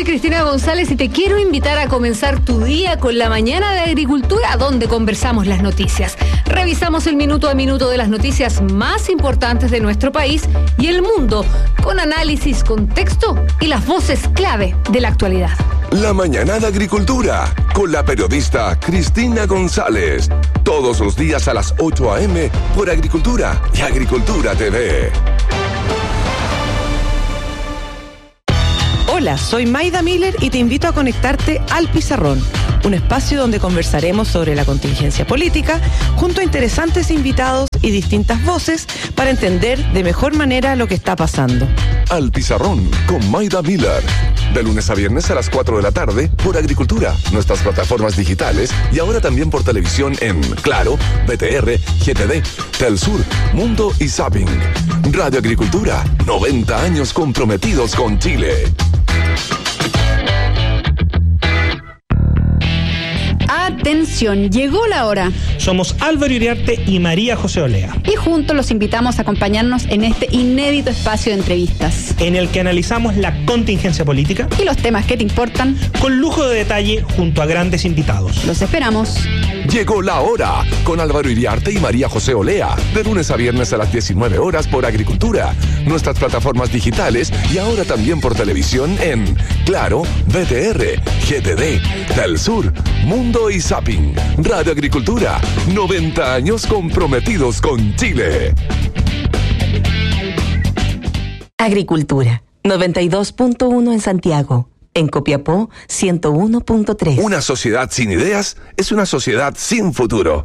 [SPEAKER 11] Cristina González y te quiero invitar a comenzar tu día con la mañana de agricultura, donde conversamos las noticias. Revisamos el minuto a minuto de las noticias más importantes de nuestro país y el mundo, con análisis, contexto y las voces clave de la actualidad.
[SPEAKER 4] La mañana de agricultura, con la periodista Cristina González. Todos los días a las ocho a eme por Agricultura y Agricultura T V.
[SPEAKER 12] Hola, soy Maida Miller y te invito a conectarte al Pizarrón, un espacio donde conversaremos sobre la contingencia política junto a interesantes invitados y distintas voces para entender de mejor manera lo que está pasando.
[SPEAKER 4] Al Pizarrón con Maida Miller. De lunes a viernes a las cuatro de la tarde por Agricultura, nuestras plataformas digitales y ahora también por televisión en Claro, B T R, G T D, Telsur, Mundo y Zapping. Radio Agricultura, noventa años comprometidos con Chile.
[SPEAKER 13] Atención, llegó la hora.
[SPEAKER 14] Somos Álvaro Iriarte y María José Olea.
[SPEAKER 13] Y juntos los invitamos a acompañarnos en este inédito espacio de entrevistas,
[SPEAKER 14] en el que analizamos la contingencia política
[SPEAKER 13] y los temas que te importan,
[SPEAKER 14] con lujo de detalle junto a grandes invitados.
[SPEAKER 13] Los esperamos.
[SPEAKER 4] Llegó la hora con Álvaro Iriarte y María José Olea, de lunes a viernes a las diecinueve horas por Agricultura, nuestras plataformas digitales y ahora también por televisión en Claro, B T R, G T D, Telsur, Mundo y Zapping. Radio Agricultura, noventa años comprometidos con Chile.
[SPEAKER 3] Agricultura, noventa y dos punto uno en Santiago. En Copiapó, ciento uno punto tres.
[SPEAKER 4] Una sociedad sin ideas es una sociedad sin futuro.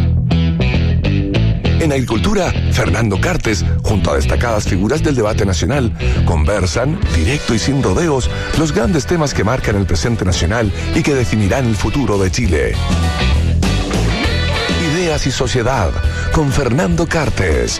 [SPEAKER 4] En Agricultura, Fernando Cartes, junto a destacadas figuras del debate nacional, conversan, directo y sin rodeos, los grandes temas que marcan el presente nacional y que definirán el futuro de Chile. Ideas y Sociedad, con Fernando Cartes.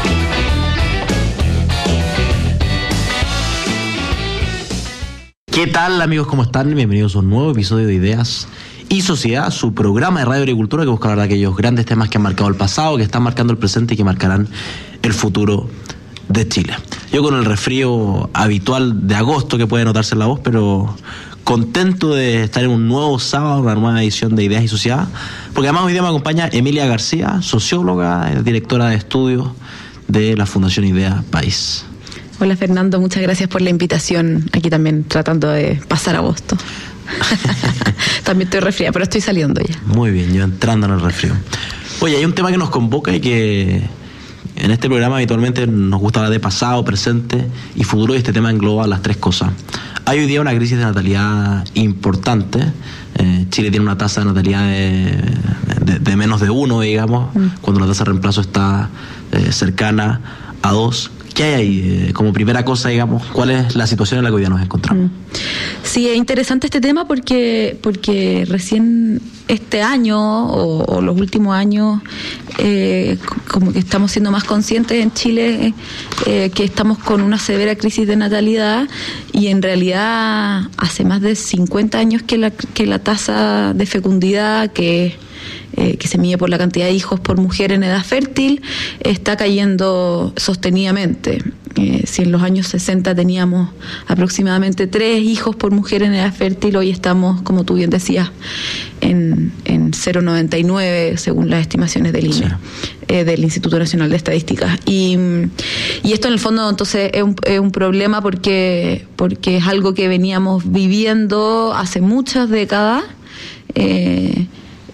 [SPEAKER 15] ¿Qué tal, amigos? ¿Cómo están? Bienvenidos a un nuevo episodio de Ideas y Sociedad, su programa de Radio Agricultura que busca hablar de aquellos grandes temas que han marcado el pasado, que están marcando el presente y que marcarán el futuro de Chile. Yo con el resfrío habitual de agosto que puede notarse en la voz, pero contento de estar en un nuevo sábado, una nueva edición de Ideas y Sociedad, porque además hoy día me acompaña Emilia García, socióloga, directora de estudios de la Fundación Idea País.
[SPEAKER 16] Hola Fernando, muchas gracias por la invitación. Aquí también tratando de pasar agosto. También estoy resfriada, pero estoy saliendo ya.
[SPEAKER 15] Muy bien, yo entrando en el resfrío. Oye, hay un tema que nos convoca y que en este programa habitualmente nos gusta hablar de pasado, presente y futuro, y este tema engloba las tres cosas. Hay hoy día una crisis de natalidad importante. Eh, Chile tiene una tasa de natalidad de, de, de menos de uno, digamos, mm. cuando la tasa de reemplazo está eh, cercana a dos. ¿Qué hay ahí? Eh, como primera cosa, digamos, ¿cuál es la situación en la que hoy día nos encontramos?
[SPEAKER 16] Sí, es interesante este tema porque porque recién este año o, o los últimos años eh, como que estamos siendo más conscientes en Chile eh, que estamos con una severa crisis de natalidad, y en realidad hace más de cincuenta años que la, que la tasa de fecundidad, que Eh, que se mide por la cantidad de hijos por mujer en edad fértil, está cayendo sostenidamente. Eh, si en los años sesenta teníamos aproximadamente tres hijos por mujer en edad fértil, hoy estamos, como tú bien decías, en, en cero coma noventa y nueve según las estimaciones del I N E, sí. eh, del Instituto Nacional de Estadísticas. Y, y esto en el fondo entonces es un, es un problema porque, porque es algo que veníamos viviendo hace muchas décadas. Eh,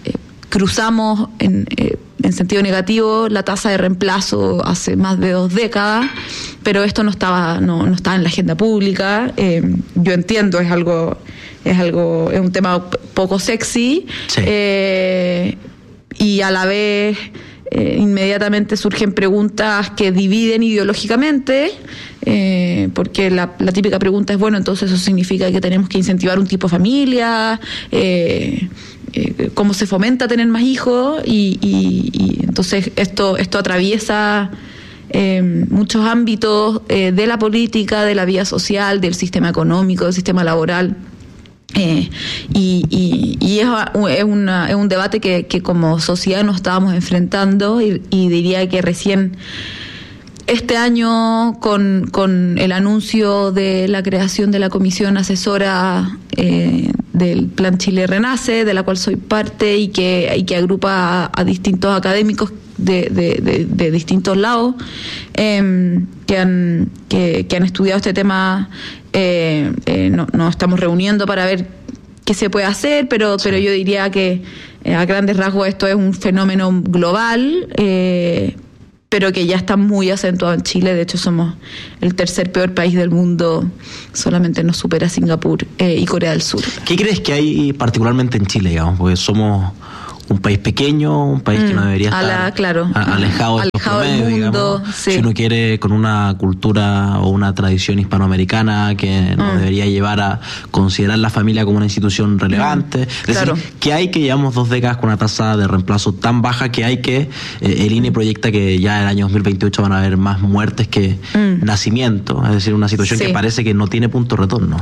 [SPEAKER 16] Cruzamos en, eh, en sentido negativo la tasa de reemplazo hace más de dos décadas, pero esto no estaba no, no estaba en la agenda pública. Eh, yo entiendo, es algo es algo es un tema poco sexy, sí. eh, y a la vez eh, inmediatamente surgen preguntas que dividen ideológicamente, eh, porque la, la típica pregunta es, bueno, entonces eso significa que tenemos que incentivar un tipo de familia, eh, Eh, cómo se fomenta tener más hijos, y, y, y entonces esto esto atraviesa eh, muchos ámbitos eh, de la política, de la vida social, del sistema económico, del sistema laboral. Eh, y y, y es, es, una, es un debate que, que como sociedad nos estábamos enfrentando, y, y diría que recién Este año, con, con el anuncio de la creación de la comisión asesora eh, del Plan Chile Renace, de la cual soy parte y que, y que agrupa a, a distintos académicos de, de, de, de distintos lados eh, que, han, que, que han estudiado este tema, eh, eh, no, nos estamos reuniendo para ver qué se puede hacer, pero, pero yo diría que eh, a grandes rasgos esto es un fenómeno global, eh, pero que ya está muy acentuado en Chile. De hecho, somos el tercer peor país del mundo, solamente nos supera Singapur eh, y Corea del Sur.
[SPEAKER 15] ¿Qué crees que hay particularmente en Chile, digamos? Porque somos un país pequeño, un país mm, que no debería estar
[SPEAKER 16] la, claro,
[SPEAKER 15] alejado, de
[SPEAKER 16] alejado
[SPEAKER 15] los
[SPEAKER 16] del
[SPEAKER 15] promedios,
[SPEAKER 16] mundo,
[SPEAKER 15] digamos.
[SPEAKER 16] Sí.
[SPEAKER 15] Si uno quiere, con una cultura o una tradición hispanoamericana que nos mm. debería llevar a considerar la familia como una institución relevante. Mm, es
[SPEAKER 16] claro.
[SPEAKER 15] decir, que hay que llevamos dos décadas con una tasa de reemplazo tan baja que hay que, eh, el I N E proyecta que ya en el año dos mil veintiocho van a haber más muertes que mm. nacimientos, es decir, una situación sí. que parece que no tiene punto de retorno.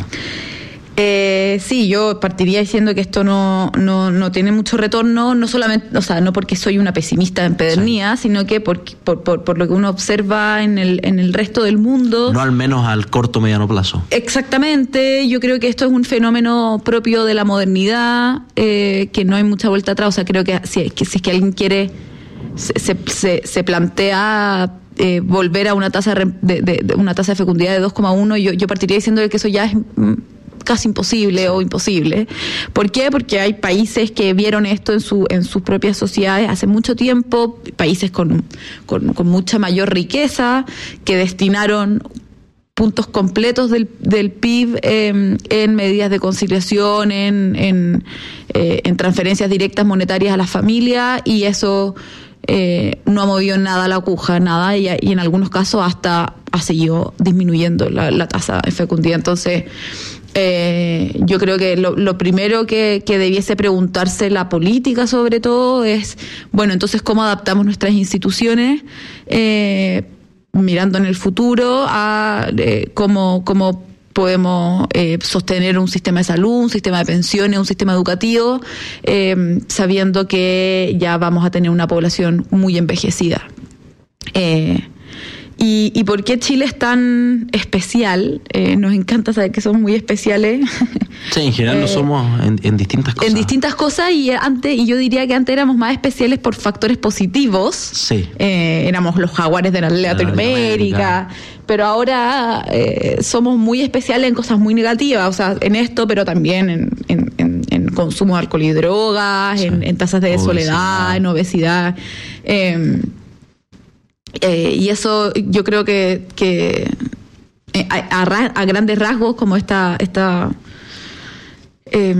[SPEAKER 16] Eh, sí, yo partiría diciendo que esto no, no, no tiene mucho retorno, no solamente, o sea, no porque soy una pesimista empedernida, sí. sino que por, por, por, por lo que uno observa en el, en el resto del mundo.
[SPEAKER 15] No al menos al corto o mediano plazo.
[SPEAKER 16] Exactamente, yo creo que esto es un fenómeno propio de la modernidad, eh, que no hay mucha vuelta atrás. O sea, creo que si, que, si es que alguien quiere, se, se, se plantea eh, volver a una tasa de, de, de una tasa de fecundidad de dos coma uno, yo, yo partiría diciendo que eso ya es casi imposible o imposible. ¿Por qué? Porque hay países que vieron esto en su en sus propias sociedades hace mucho tiempo, países con, con, con mucha mayor riqueza, que destinaron puntos completos del, del P I B eh, en medidas de conciliación, en, en, eh, en transferencias directas monetarias a las familias, y eso eh, no ha movido nada la aguja, nada, y, y en algunos casos hasta ha seguido disminuyendo la, la tasa de fecundidad. Entonces, Eh, yo creo que lo, lo primero que, que debiese preguntarse la política, sobre todo, es, bueno, entonces, ¿cómo adaptamos nuestras instituciones eh, mirando en el futuro a eh, cómo, cómo podemos eh, sostener un sistema de salud, un sistema de pensiones, un sistema educativo, eh, sabiendo que ya vamos a tener una población muy envejecida? Eh, ¿Y, y por qué Chile es tan especial? Eh, nos encanta saber que somos muy especiales.
[SPEAKER 15] Sí, en general eh, lo somos en, en distintas cosas.
[SPEAKER 16] En distintas cosas, y antes, y yo diría que antes éramos más especiales por factores positivos.
[SPEAKER 15] Sí.
[SPEAKER 16] Eh, éramos los jaguares de la Latinoamérica. Pero ahora eh, somos muy especiales en cosas muy negativas, o sea, en esto, pero también en, en, en, en consumo de alcohol y drogas, sí. en, en tasas de obesidad. soledad, en obesidad. Eh, Eh, y eso yo creo que, que eh, a, a, a grandes rasgos, como esta, esta eh,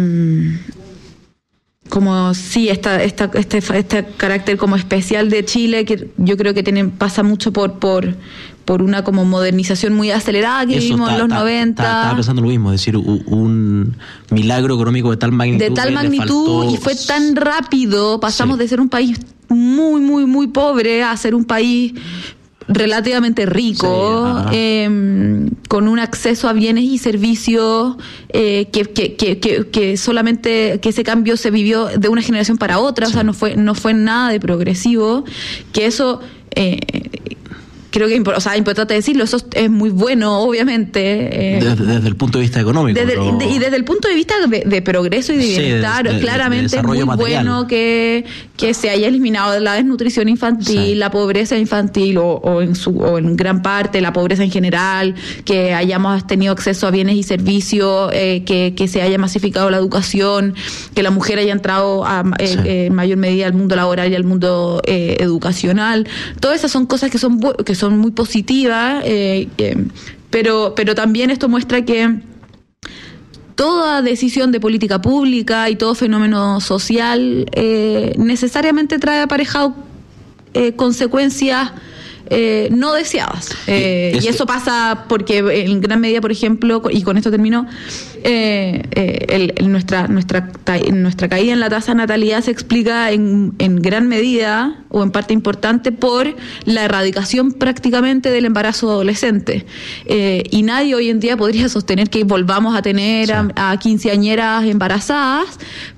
[SPEAKER 16] como sí, esta, esta, este, este carácter como especial de Chile, que yo creo que tiene, pasa mucho por, por, por una como modernización muy acelerada que eso vivimos está, en los está, noventa.
[SPEAKER 15] Está, estaba pensando lo mismo, es decir, un, un milagro económico de tal magnitud.
[SPEAKER 16] De tal magnitud, faltó... y fue tan rápido, pasamos sí. de ser un país muy, muy, muy pobre a ser un país relativamente rico, sí, eh, con un acceso a bienes y servicios eh, que, que, que, que, que solamente que ese cambio se vivió de una generación para otra, sí. o sea, no fue, no fue nada de progresivo, que eso... Eh, Creo que o sea, es importante decirlo, eso es muy bueno, obviamente. Eh,
[SPEAKER 15] desde, desde el punto de vista económico.
[SPEAKER 16] Desde,
[SPEAKER 15] pero...
[SPEAKER 16] de, y desde el punto de vista de, de progreso y de bienestar, sí, de, de, claramente de es muy material. bueno que, que se haya eliminado la desnutrición infantil, sí. la pobreza infantil, o, o, en su, o en gran parte la pobreza en general, que hayamos tenido acceso a bienes y servicios, eh, que, que se haya masificado la educación, que la mujer haya entrado a, eh, sí. eh, en mayor medida al mundo laboral y al mundo eh, educacional. Todas esas son cosas que son que son muy positivas, eh, eh, pero, pero también esto muestra que toda decisión de política pública y todo fenómeno social eh, necesariamente trae aparejado eh, consecuencias eh, no deseadas. Eh, y, y eso pasa porque en gran medida, por ejemplo, y con esto termino, eh, eh, el, el, nuestra, nuestra, nuestra caída en la tasa de natalidad se explica en, en gran medida o en parte importante por la erradicación prácticamente del embarazo adolescente. Eh, y nadie hoy en día podría sostener que volvamos a tener sí. a, a quinceañeras embarazadas,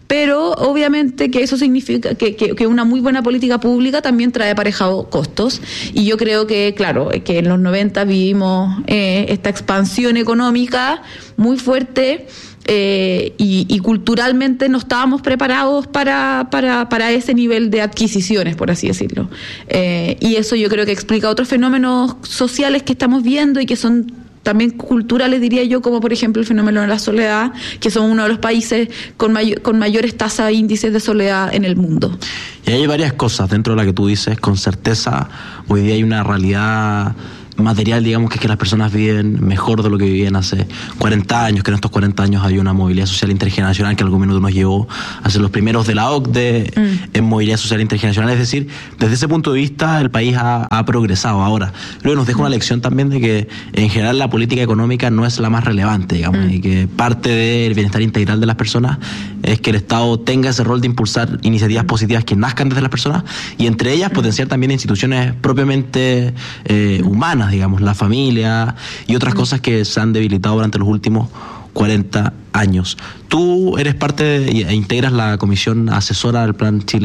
[SPEAKER 16] pero obviamente que eso significa que, que, que una muy buena política pública también trae aparejado costos, y yo creo que, claro, que en los noventa vivimos eh, esta expansión económica muy fuerte. Eh, y, y culturalmente no estábamos preparados para, para, para ese nivel de adquisiciones, por así decirlo. Eh, y eso yo creo que explica otros fenómenos sociales que estamos viendo y que son también culturales, diría yo, como por ejemplo el fenómeno de la soledad, que son uno de los países con, mayor, con mayores tasas e índices de soledad en el mundo.
[SPEAKER 15] Y hay varias cosas dentro de la que tú dices, con certeza hoy día hay una realidad material, digamos, que es que las personas viven mejor de lo que vivían hace cuarenta años, que en estos cuarenta años hay una movilidad social intergeneracional que en algún minuto nos llevó a ser los primeros de la O C D E mm. en movilidad social intergeneracional. Es decir, desde ese punto de vista el país ha, ha progresado. Ahora, creo que nos deja una lección también de que en general la política económica no es la más relevante, digamos, mm. y que parte del bienestar integral de las personas es que el Estado tenga ese rol de impulsar iniciativas positivas que nazcan desde las personas, y entre ellas potenciar también instituciones propiamente eh, humanas, digamos, la familia y otras cosas que se han debilitado durante los últimos cuarenta años. Tú eres parte de, e integras la comisión asesora del Plan Chile